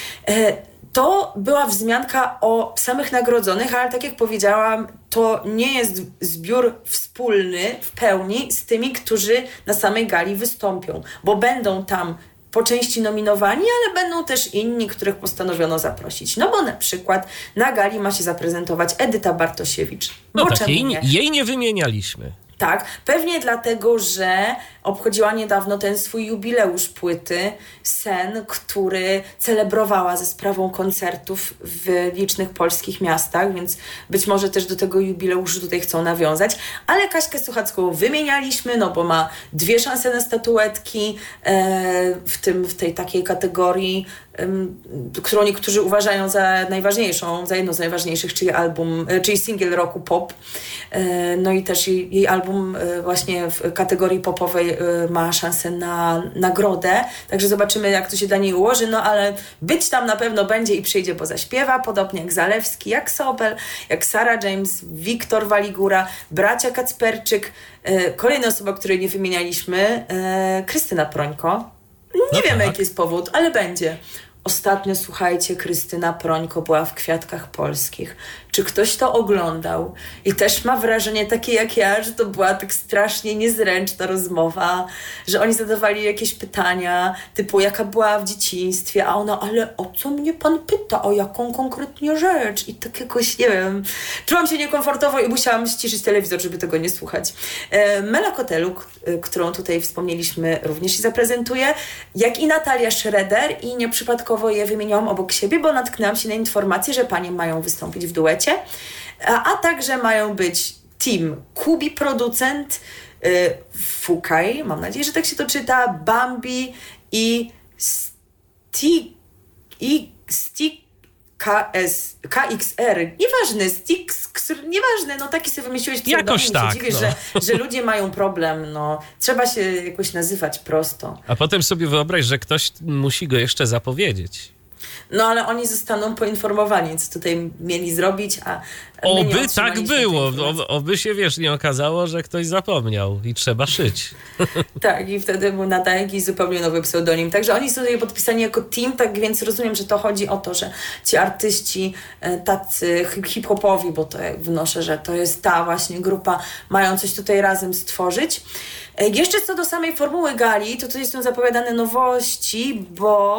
To była wzmianka o samych nagrodzonych, ale tak jak powiedziałam, to nie jest zbiór wspólny w pełni z tymi, którzy na samej gali wystąpią, bo będą tam po części nominowani, ale będą też inni, których postanowiono zaprosić. No bo na przykład na gali ma się zaprezentować Edyta Bartosiewicz. No bo tak, czemu jej, nie? jej nie wymienialiśmy. Tak, pewnie dlatego, że obchodziła niedawno ten swój jubileusz płyty Sen, który celebrowała ze sprawą koncertów w licznych polskich miastach, więc być może też do tego jubileuszu tutaj chcą nawiązać. Ale Kaśkę Sochacką wymienialiśmy, no bo ma dwie szanse na statuetki, e, w tym w tej takiej kategorii, e, którą niektórzy uważają za najważniejszą, za jedną z najważniejszych, czyli album, e, czyli singiel roku pop. E, no i też jej, jej album e, właśnie w kategorii popowej ma szansę na nagrodę, także zobaczymy, jak to się dla niej ułoży, no ale być tam na pewno będzie i przyjdzie, bo zaśpiewa, podobnie jak Zalewski, jak Sobel, jak Sarah James, Wiktor Waligura, bracia Kacperczyk, kolejna osoba, której nie wymienialiśmy, Krystyna Prońko. Nie no wiemy, tak. jaki jest powód, ale będzie. Ostatnio, słuchajcie, Krystyna Prońko była w Kwiatkach Polskich. Czy ktoś to oglądał? I też ma wrażenie takie jak ja, że to była tak strasznie niezręczna rozmowa, że oni zadawali jakieś pytania, typu jaka była w dzieciństwie, a ona, ale o co mnie pan pyta, o jaką konkretnie rzecz? I tak jakoś, nie wiem, czułam się niekomfortowo i musiałam ściszyć telewizor, żeby tego nie słuchać. E, Mela Koteluk, którą tutaj wspomnieliśmy, również się zaprezentuje, jak i Natalia Schroeder i nieprzypadkowo je wymieniłam obok siebie, bo natknęłam się na informację, że panie mają wystąpić w duecie. A, a także mają być team Kubi producent, y, Fukaj, mam nadzieję, że tak się to czyta, Bambi i Sti, i Sti K S, K X R, nieważne, Stix, nieważne, no taki sobie wymyśliłeś pseudonim, jakoś tak, dziwię, no. że, że ludzie mają problem, no trzeba się jakoś nazywać prosto. A potem sobie wyobraź, że ktoś musi go jeszcze zapowiedzieć. No ale oni zostaną poinformowani, co tutaj mieli zrobić, a my nie Oby tak było, oby, oby się, wiesz, nie okazało, że ktoś zapomniał i trzeba szyć. Tak, i wtedy był nadaje jakiś zupełnie nowy pseudonim. Także oni są tutaj podpisani jako team, tak więc rozumiem, że to chodzi o to, że ci artyści tacy hip-hopowi, bo to jak wnoszę, że to jest ta właśnie grupa, mają coś tutaj razem stworzyć. Jeszcze co do samej formuły gali, to tutaj są zapowiadane nowości, bo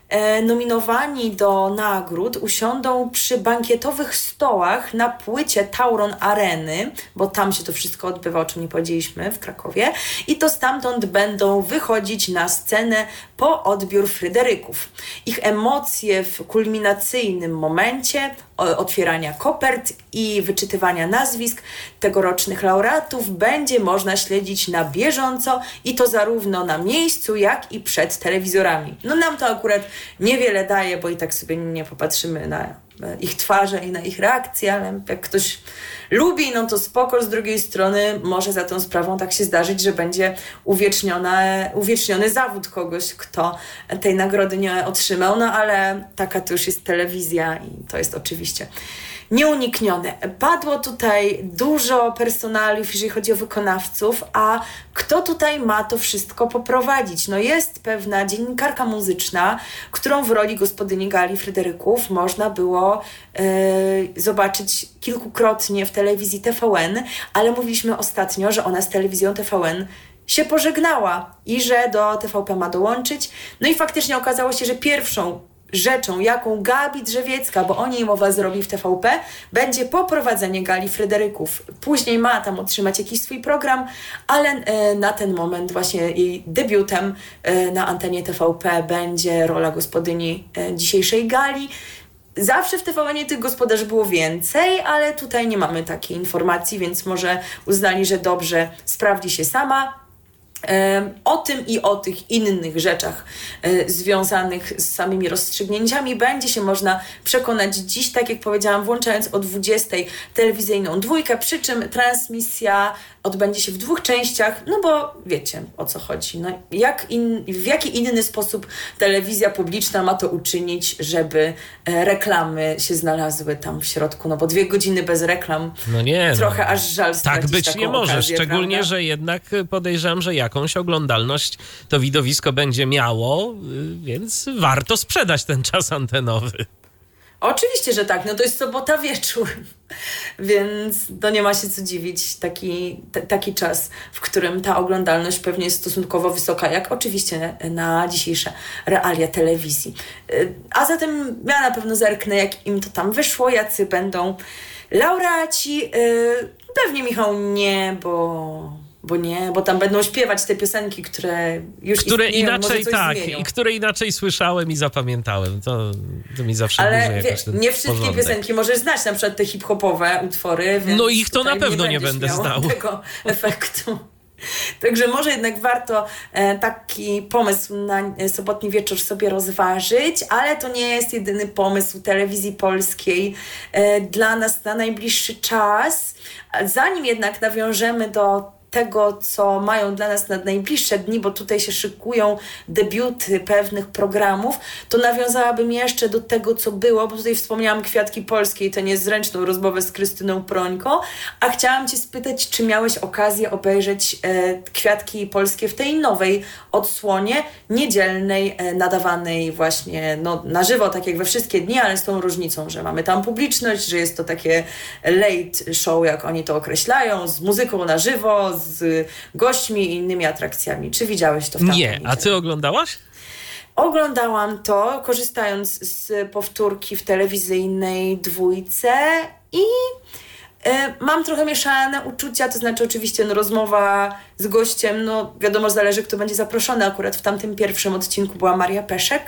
e, nominowani do nagród usiądą przy bankietowych stołach na płycie Tauron Areny, bo tam się to wszystko odbywa, o czym nie powiedzieliśmy, w Krakowie, i to stamtąd będą wychodzić na scenę po odbiór Fryderyków. Ich emocje w kulminacyjnym momencie otwierania kopert i wyczytywania nazwisk tegorocznych laureatów będzie można śledzić na bieżąco i to zarówno na miejscu, jak i przed telewizorami. No nam to akurat niewiele daje, bo i tak sobie nie popatrzymy na ich twarze i na ich reakcje, ale jak ktoś lubi, no to spoko. Z drugiej strony może za tą sprawą tak się zdarzyć, że będzie uwieczniona, uwieczniony zawód kogoś, kto tej nagrody nie otrzymał, no ale taka to już jest telewizja i to jest oczywiście nieuniknione. Padło tutaj dużo personaliów, jeżeli chodzi o wykonawców, a kto tutaj ma to wszystko poprowadzić? No jest pewna dziennikarka muzyczna, którą w roli gospodyni gali Fryderyków można było yy, zobaczyć kilkukrotnie w telewizji T V N, ale mówiliśmy ostatnio, że ona z telewizją T V N się pożegnała i że do T V P ma dołączyć. No i faktycznie okazało się, że pierwszą rzeczą, jaką Gabi Drzewiecka, bo o niej mowa zrobi w T V P, będzie poprowadzenie gali Fryderyków. Później ma tam otrzymać jakiś swój program, ale e, na ten moment właśnie jej debiutem e, na antenie T V P będzie rola gospodyni e, dzisiejszej gali. Zawsze w T V N tych gospodarzy było więcej, ale tutaj nie mamy takiej informacji, więc może uznali, że dobrze sprawdzi się sama. O tym i o tych innych rzeczach e, związanych z samymi rozstrzygnięciami będzie się można przekonać dziś, tak jak powiedziałam, włączając o dwudziestej telewizyjną dwójkę, przy czym transmisja odbędzie się w dwóch częściach, no bo wiecie, o co chodzi. No, jak in, w jaki inny sposób telewizja publiczna ma to uczynić, żeby e, reklamy się znalazły tam w środku, no bo dwie godziny bez reklam, no nie, trochę no. aż żal stracić tak być taką nie może, okazję, szczególnie, prawda? że jednak podejrzewam, że jakąś oglądalność to widowisko będzie miało, więc warto sprzedać ten czas antenowy. Oczywiście, że tak. No to jest sobota wieczór, więc to nie ma się co dziwić. Taki, t- taki czas, w którym ta oglądalność pewnie jest stosunkowo wysoka, jak oczywiście na, na dzisiejsze realia telewizji. A zatem ja na pewno zerknę, jak im to tam wyszło, jacy będą laureaci. Pewnie Michał nie, bo... Bo nie, bo tam będą śpiewać te piosenki, które już które istnieją, inaczej może coś tak, zmienią. i które inaczej słyszałem i zapamiętałem. To, to mi zawsze ale budzi wiesz, ten nie wszystkie porządek. piosenki możesz znać, na przykład te hip-hopowe utwory, więc no ich to na pewno nie, nie będę miał znał tego efektu. Także może jednak warto e, taki pomysł na e, sobotni wieczór sobie rozważyć, ale to nie jest jedyny pomysł telewizji polskiej e, dla nas na najbliższy czas. Zanim jednak nawiążemy do tego, co mają dla nas na najbliższe dni, bo tutaj się szykują debiuty pewnych programów, to nawiązałabym jeszcze do tego, co było, bo tutaj wspomniałam Kwiatki Polskie i tę niezręczną rozmowę z Krystyną Prońko, a chciałam Cię spytać, czy miałeś okazję obejrzeć e, Kwiatki Polskie w tej nowej odsłonie niedzielnej, e, nadawanej właśnie no, na żywo, tak jak we wszystkie dni, ale z tą różnicą, że mamy tam publiczność, że jest to takie late show, jak oni to określają, z muzyką na żywo, z gośćmi i innymi atrakcjami. Czy widziałeś to w tamtej Nie, niedzielę? a ty oglądałaś? Oglądałam to, korzystając z powtórki w telewizyjnej dwójce i y, mam trochę mieszane uczucia, to znaczy oczywiście no, rozmowa z gościem, no wiadomo, zależy kto będzie zaproszony. Akurat w tamtym pierwszym odcinku była Maria Peszek.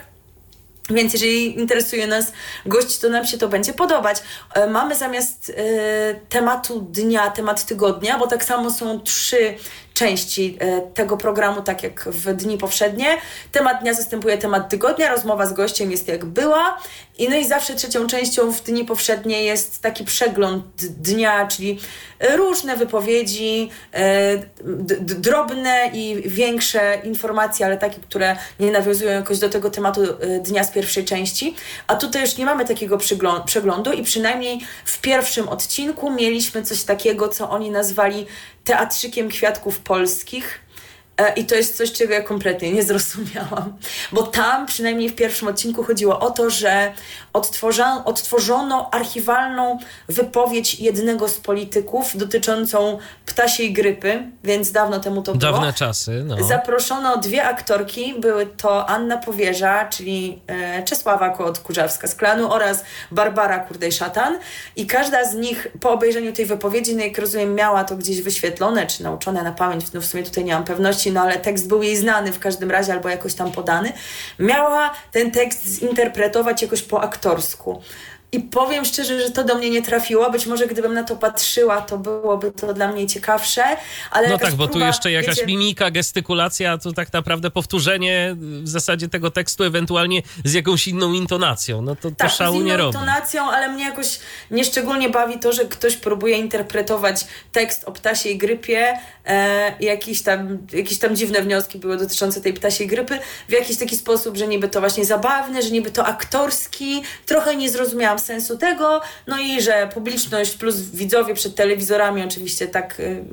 Więc jeżeli interesuje nas gość, to nam się to będzie podobać. E, mamy zamiast e, tematu dnia, temat tygodnia, bo tak samo są trzy części e, tego programu, tak jak w dni powszednie. Temat dnia zastępuje temat tygodnia, rozmowa z gościem jest jak była. I no i zawsze trzecią częścią w dni powszednie jest taki przegląd dnia, czyli różne wypowiedzi, e, d- d- drobne i większe informacje, ale takie, które nie nawiązują jakoś do tego tematu e, dnia z pierwszej części. A tutaj już nie mamy takiego przyglą- przeglądu i przynajmniej w pierwszym odcinku mieliśmy coś takiego, co oni nazwali teatrzykiem Kwiatków Polskich. i to jest coś, czego ja kompletnie nie zrozumiałam. Bo tam, przynajmniej w pierwszym odcinku, chodziło o to, że odtworzono, odtworzono archiwalną wypowiedź jednego z polityków dotyczącą ptasiej grypy, więc dawno temu to było. Dawne czasy, no. Zaproszono dwie aktorki, były to Anna Powierza, czyli e, Czesława Kołot-Kurzawska z Klanu oraz Barbara Kurdej-Szatan i każda z nich po obejrzeniu tej wypowiedzi, no jak rozumiem, miała to gdzieś wyświetlone, czy nauczone na pamięć, no w sumie tutaj nie mam pewności, no ale tekst był jej znany w każdym razie albo jakoś tam podany, miała ten tekst zinterpretować jakoś po aktorsku. I powiem szczerze, że to do mnie nie trafiło. Być może gdybym na to patrzyła, to byłoby to dla mnie ciekawsze, ale no tak, bo próba, tu jeszcze jakaś wiecie, mimika, gestykulacja, to tak naprawdę powtórzenie w zasadzie tego tekstu, ewentualnie z jakąś inną intonacją. No to, to tak, szału z inną nie robi. intonacją, ale mnie jakoś nieszczególnie bawi to, że ktoś próbuje interpretować tekst o ptasiej grypie, e, jakieś tam, jakieś tam dziwne wnioski były dotyczące tej ptasiej grypy, w jakiś taki sposób, że niby to właśnie zabawne, że niby to aktorski. Trochę nie zrozumiałam sensu tego, no i że publiczność plus widzowie przed telewizorami oczywiście tak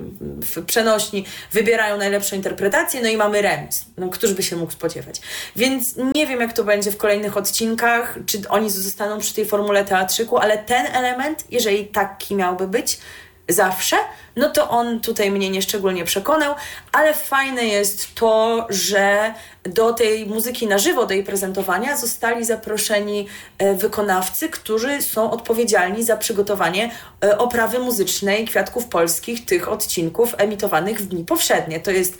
w przenośni wybierają najlepszą interpretację, no i mamy remis. No któż by się mógł spodziewać. Więc nie wiem, jak to będzie w kolejnych odcinkach, czy oni zostaną przy tej formule teatrzyku, ale ten element, jeżeli taki miałby być zawsze, no to on tutaj mnie nieszczególnie przekonał, ale fajne jest to, że do tej muzyki na żywo, do jej prezentowania zostali zaproszeni wykonawcy, którzy są odpowiedzialni za przygotowanie oprawy muzycznej Kwiatków Polskich, tych odcinków emitowanych w dni powszednie. To jest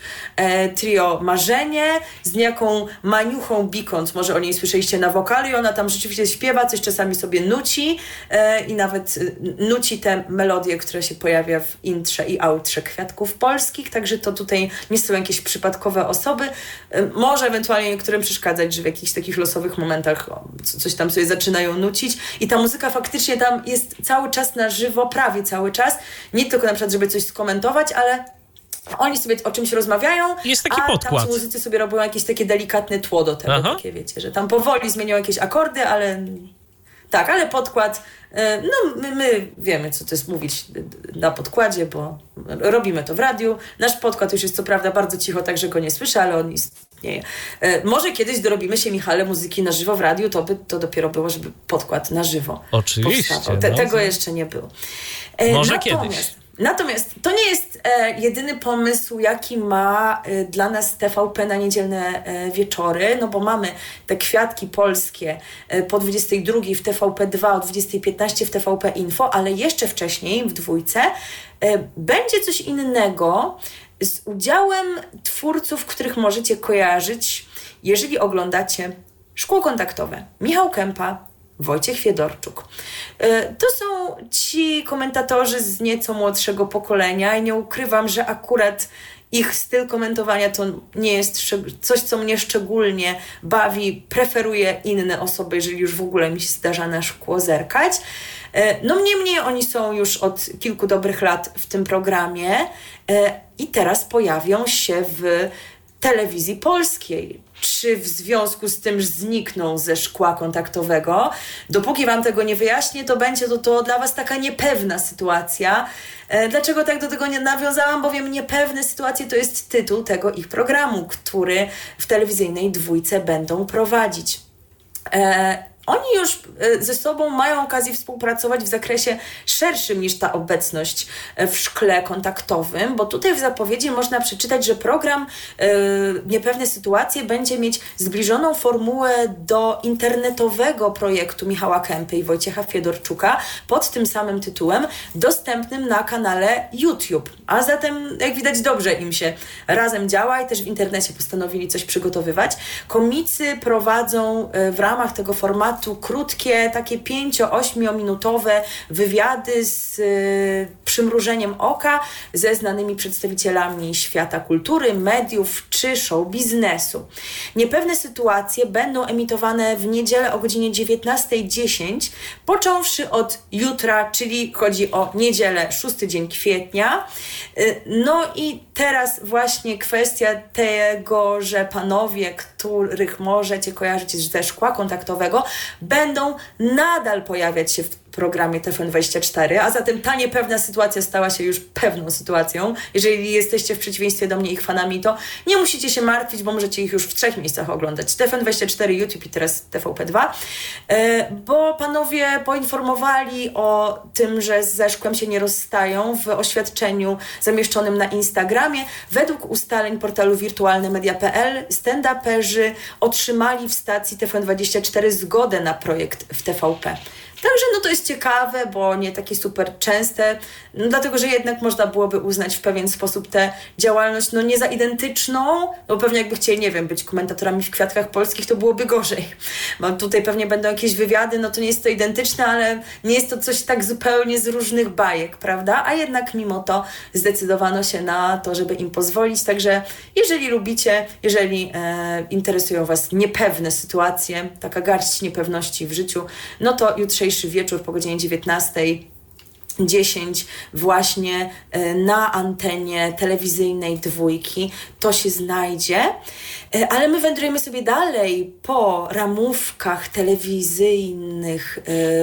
trio Marzenie z niejaką Maniuchą Bikont, może o niej słyszeliście na wokalu i ona tam rzeczywiście śpiewa, coś czasami sobie nuci i nawet nuci te melodie, które się pojawia w intrze i outrze Kwiatków Polskich, także to tutaj nie są jakieś przypadkowe osoby. Może ewentualnie niektórym przeszkadzać, że w jakichś takich losowych momentach coś tam sobie zaczynają nucić i ta muzyka faktycznie tam jest cały czas na żywo, prawie cały czas, nie tylko na przykład, żeby coś skomentować, ale oni sobie o czymś rozmawiają, jest taki a podkład. tam ci muzycy sobie robią jakieś takie delikatne tło do tego, Aha. takie wiecie, że tam powoli zmienią jakieś akordy, ale tak, ale podkład, no my, my wiemy, co to jest mówić na podkładzie, bo robimy to w radiu. Nasz podkład już jest co prawda bardzo cicho, także go nie słyszę, ale on istnieje. Może kiedyś dorobimy się, Michale, muzyki na żywo w radiu, to by to dopiero było, żeby podkład na żywo Oczywiście, powstawał. Te, no, tego to... jeszcze nie było. Może Natomiast, kiedyś. Natomiast to nie jest e, jedyny pomysł, jaki ma e, dla nas T V P na niedzielne e, wieczory, no bo mamy te Kwiatki Polskie e, po dwudziestej drugiej w T V P dwa, o dwudziestej piętnaście w T V P Info, ale jeszcze wcześniej w dwójce e, będzie coś innego z udziałem twórców, których możecie kojarzyć, jeżeli oglądacie Szkło Kontaktowe. Michał Kępa, Wojciech Fiedorczuk. To są ci komentatorzy z nieco młodszego pokolenia i nie ukrywam, że akurat ich styl komentowania to nie jest coś, co mnie szczególnie bawi. Preferuję inne osoby, jeżeli już w ogóle mi się zdarza na Szkło zerkać. No niemniej oni są już od kilku dobrych lat w tym programie i teraz pojawią się w telewizji polskiej. Czy w związku z tym znikną ze Szkła Kontaktowego? Dopóki wam tego nie wyjaśnię, to będzie to, to dla was taka niepewna sytuacja. E, dlaczego tak do tego nie nawiązałam? Bowiem niepewne sytuacje to jest tytuł tego ich programu, który w telewizyjnej dwójce będą prowadzić. E, Oni już ze sobą mają okazję współpracować w zakresie szerszym niż ta obecność w Szkle Kontaktowym, bo tutaj w zapowiedzi można przeczytać, że program yy, Niepewne Sytuacje będzie mieć zbliżoną formułę do internetowego projektu Michała Kępy i Wojciecha Fiedorczuka pod tym samym tytułem, dostępnym na kanale YouTube. A zatem, jak widać, dobrze im się razem działa i też w internecie postanowili coś przygotowywać. Komicy prowadzą yy, w ramach tego formatu krótkie, takie pięcio-ośmiominutowe wywiady z y, przymrużeniem oka ze znanymi przedstawicielami świata kultury, mediów czy show biznesu. Niepewne Sytuacje będą emitowane w niedzielę o godzinie dziewiętnasta dziesięć, począwszy od jutra, czyli chodzi o niedzielę, szósty dzień kwietnia. Y, no i teraz właśnie kwestia tego, że panowie, których możecie kojarzyć ze Szkła Kontaktowego, będą nadal pojawiać się w programie T V N dwadzieścia cztery, a zatem ta niepewna sytuacja stała się już pewną sytuacją. Jeżeli jesteście w przeciwieństwie do mnie ich fanami, to nie musicie się martwić, bo możecie ich już w trzech miejscach oglądać. T V N dwadzieścia cztery, YouTube i teraz T V P dwa, bo panowie poinformowali o tym, że ze Szkłem się nie rozstają w oświadczeniu zamieszczonym na Instagramie. Według ustaleń portalu wirtualne media kropka p l stand-uperzy otrzymali w stacji T V N dwadzieścia cztery zgodę na projekt w T V P. Także no to jest ciekawe, bo nie takie super częste, no dlatego, że jednak można byłoby uznać w pewien sposób tę działalność no nie za identyczną, bo pewnie jakby chcieli, nie wiem, być komentatorami w Kwiatkach Polskich, to byłoby gorzej. Bo tutaj pewnie będą jakieś wywiady, no to nie jest to identyczne, ale nie jest to coś tak zupełnie z różnych bajek, prawda? A jednak mimo to zdecydowano się na to, żeby im pozwolić, także jeżeli lubicie, jeżeli e, interesują Was niepewne sytuacje, taka garść niepewności w życiu, no to jutrzejszy wieczór po godzinie dziewiętnastej dziesięć właśnie na antenie telewizyjnej Dwójki to się znajdzie, ale my wędrujemy sobie dalej po ramówkach telewizyjnych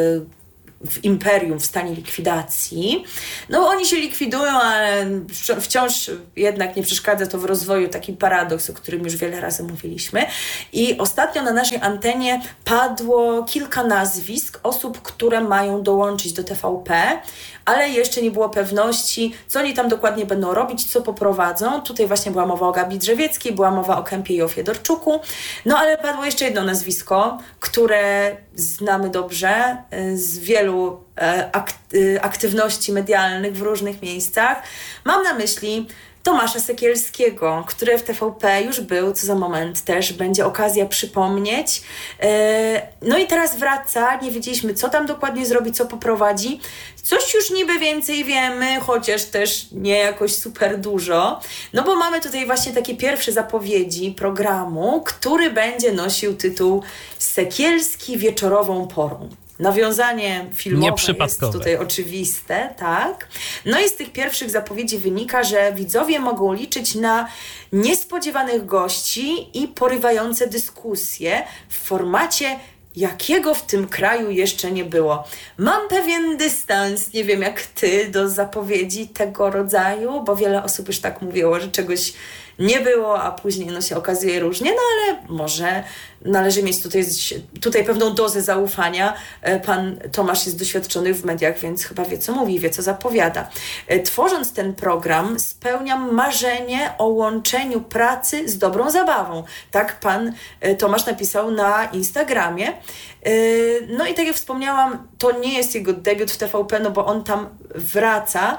w imperium w stanie likwidacji. No oni się likwidują, ale wciąż jednak nie przeszkadza to w rozwoju, taki paradoks, o którym już wiele razy mówiliśmy. I ostatnio na naszej antenie padło kilka nazwisk osób, które mają dołączyć do T V P, ale jeszcze nie było pewności, co oni tam dokładnie będą robić, co poprowadzą. Tutaj właśnie była mowa o Gabi Drzewieckiej, była mowa o Kępie i o Fiedorczuku. No ale padło jeszcze jedno nazwisko, które znamy dobrze z wielu aktywności medialnych w różnych miejscach. Mam na myśli Tomasza Sekielskiego, który w T V P już był, co za moment też będzie okazja przypomnieć. No i teraz wraca, nie wiedzieliśmy, co tam dokładnie zrobi, co poprowadzi. Coś już niby więcej wiemy, chociaż też nie jakoś super dużo. No bo mamy tutaj właśnie takie pierwsze zapowiedzi programu, który będzie nosił tytuł Sekielski wieczorową porą. Nawiązanie filmowe jest tutaj oczywiste, tak. No i z tych pierwszych zapowiedzi wynika, że widzowie mogą liczyć na niespodziewanych gości i porywające dyskusje w formacie, jakiego w tym kraju jeszcze nie było. Mam pewien dystans, nie wiem jak ty, do zapowiedzi tego rodzaju, bo wiele osób już tak mówiło, że czegoś nie było, a później no, się okazuje różnie, no ale może należy mieć tutaj, tutaj pewną dozę zaufania. Pan Tomasz jest doświadczony w mediach, więc chyba wie, co mówi, wie, co zapowiada. Tworząc ten program, spełniam marzenie o łączeniu pracy z dobrą zabawą. Tak pan Tomasz napisał na Instagramie. No i tak jak wspomniałam, to nie jest jego debiut w T V P, no bo on tam wraca.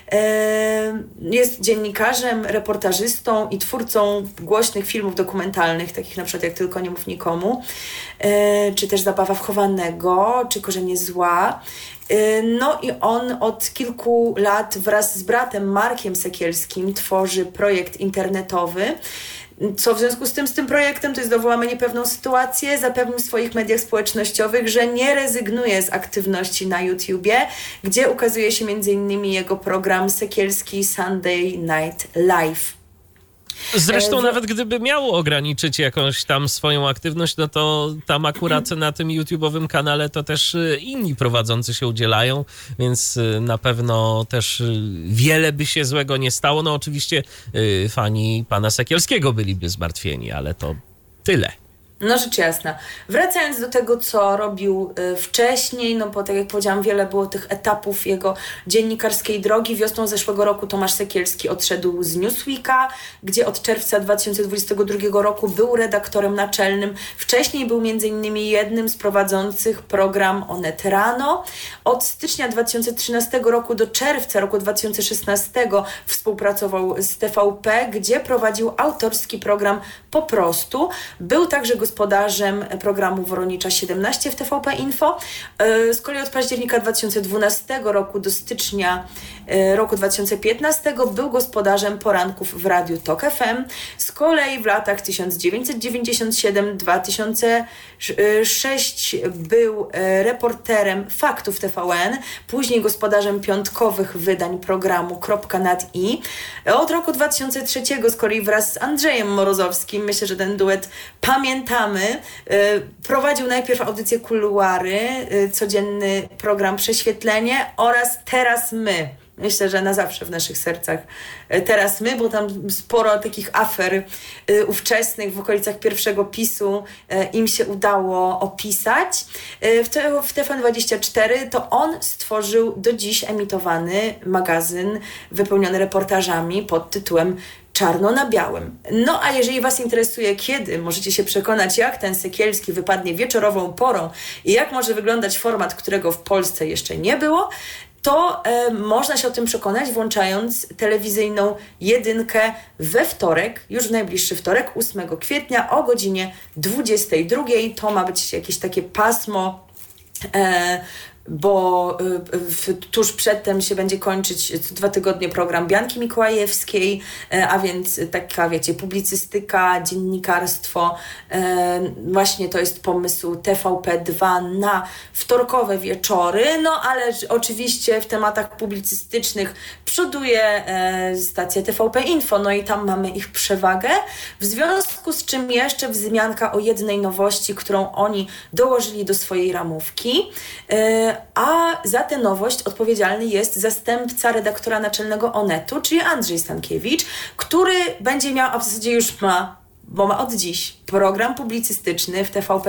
Jest dziennikarzem, reportażystą i twórcą głośnych filmów dokumentalnych, takich na przykład jak Tylko nie mów nikomu, czy też Zabawa wchowanego, czy Korzenie zła. No i on od kilku lat wraz z bratem Markiem Sekielskim tworzy projekt internetowy. Co w związku z tym, z tym projektem, to jest dowołamy niepewną sytuację, zapewnił w swoich mediach społecznościowych, że nie rezygnuje z aktywności na YouTubie, gdzie ukazuje się między innymi jego program Sekielski Sunday Night Live. Zresztą nawet gdyby miał ograniczyć jakąś tam swoją aktywność, no to tam akurat na tym YouTube'owym kanale to też inni prowadzący się udzielają, więc na pewno też wiele by się złego nie stało. No oczywiście fani pana Sekielskiego byliby zmartwieni, ale to tyle. No rzecz jasna. Wracając do tego, co robił y, wcześniej, no bo tak jak powiedziałam, wiele było tych etapów jego dziennikarskiej drogi. Wiosną zeszłego roku Tomasz Sekielski odszedł z Newsweeka, gdzie od czerwca dwa tysiące dwudziestego drugiego roku był redaktorem naczelnym. Wcześniej był między innymi jednym z prowadzących program Onet Rano. Od stycznia dwa tysiące trzynastego roku do czerwca roku dwa tysiące szesnastego współpracował z T V P, gdzie prowadził autorski program Po prostu. Był także gospodarzem programu Woronicza siedemnaście w T V P Info. Z kolei od października dwa tysiące dwunastego roku do stycznia roku dwa tysiące piętnastego był gospodarzem poranków w Radiu Tok F M. Z kolei w latach tysiąc dziewięćset dziewięćdziesiąt siedem do dwa tysiące szóstego był reporterem Faktów T V N, później gospodarzem piątkowych wydań programu .nad.i. Od roku dwa tysiące trzeciego z kolei wraz z Andrzejem Morozowskim, myślę, że ten duet pamięta, witamy. Prowadził najpierw audycję Kuluary, codzienny program Prześwietlenie oraz Teraz My. Myślę, że na zawsze w naszych sercach Teraz My, bo tam sporo takich afer ówczesnych w okolicach pierwszego PiSu im się udało opisać. W, te, w T V N dwadzieścia cztery to on stworzył do dziś emitowany magazyn wypełniony reportażami pod tytułem Czarno na białym. No a jeżeli Was interesuje, kiedy możecie się przekonać, jak ten Sekielski wypadnie wieczorową porą i jak może wyglądać format, którego w Polsce jeszcze nie było, to e, można się o tym przekonać, włączając telewizyjną jedynkę we wtorek, już w najbliższy wtorek, ósmego kwietnia o godzinie dwudziestej drugiej. To ma być jakieś takie pasmo, e, bo w, tuż przedtem się będzie kończyć co dwa tygodnie program Bianki Mikołajewskiej, a więc taka, wiecie, publicystyka, dziennikarstwo. Właśnie to jest pomysł T V P dwa na wtorkowe wieczory, no ale oczywiście w tematach publicystycznych przoduje stacja T V P Info, no i tam mamy ich przewagę, w związku z czym jeszcze wzmianka o jednej nowości, którą oni dołożyli do swojej ramówki. A za tę nowość odpowiedzialny jest zastępca redaktora naczelnego Onetu, czyli Andrzej Stankiewicz, który będzie miał, a w zasadzie już ma, bo ma od dziś, program publicystyczny w T V P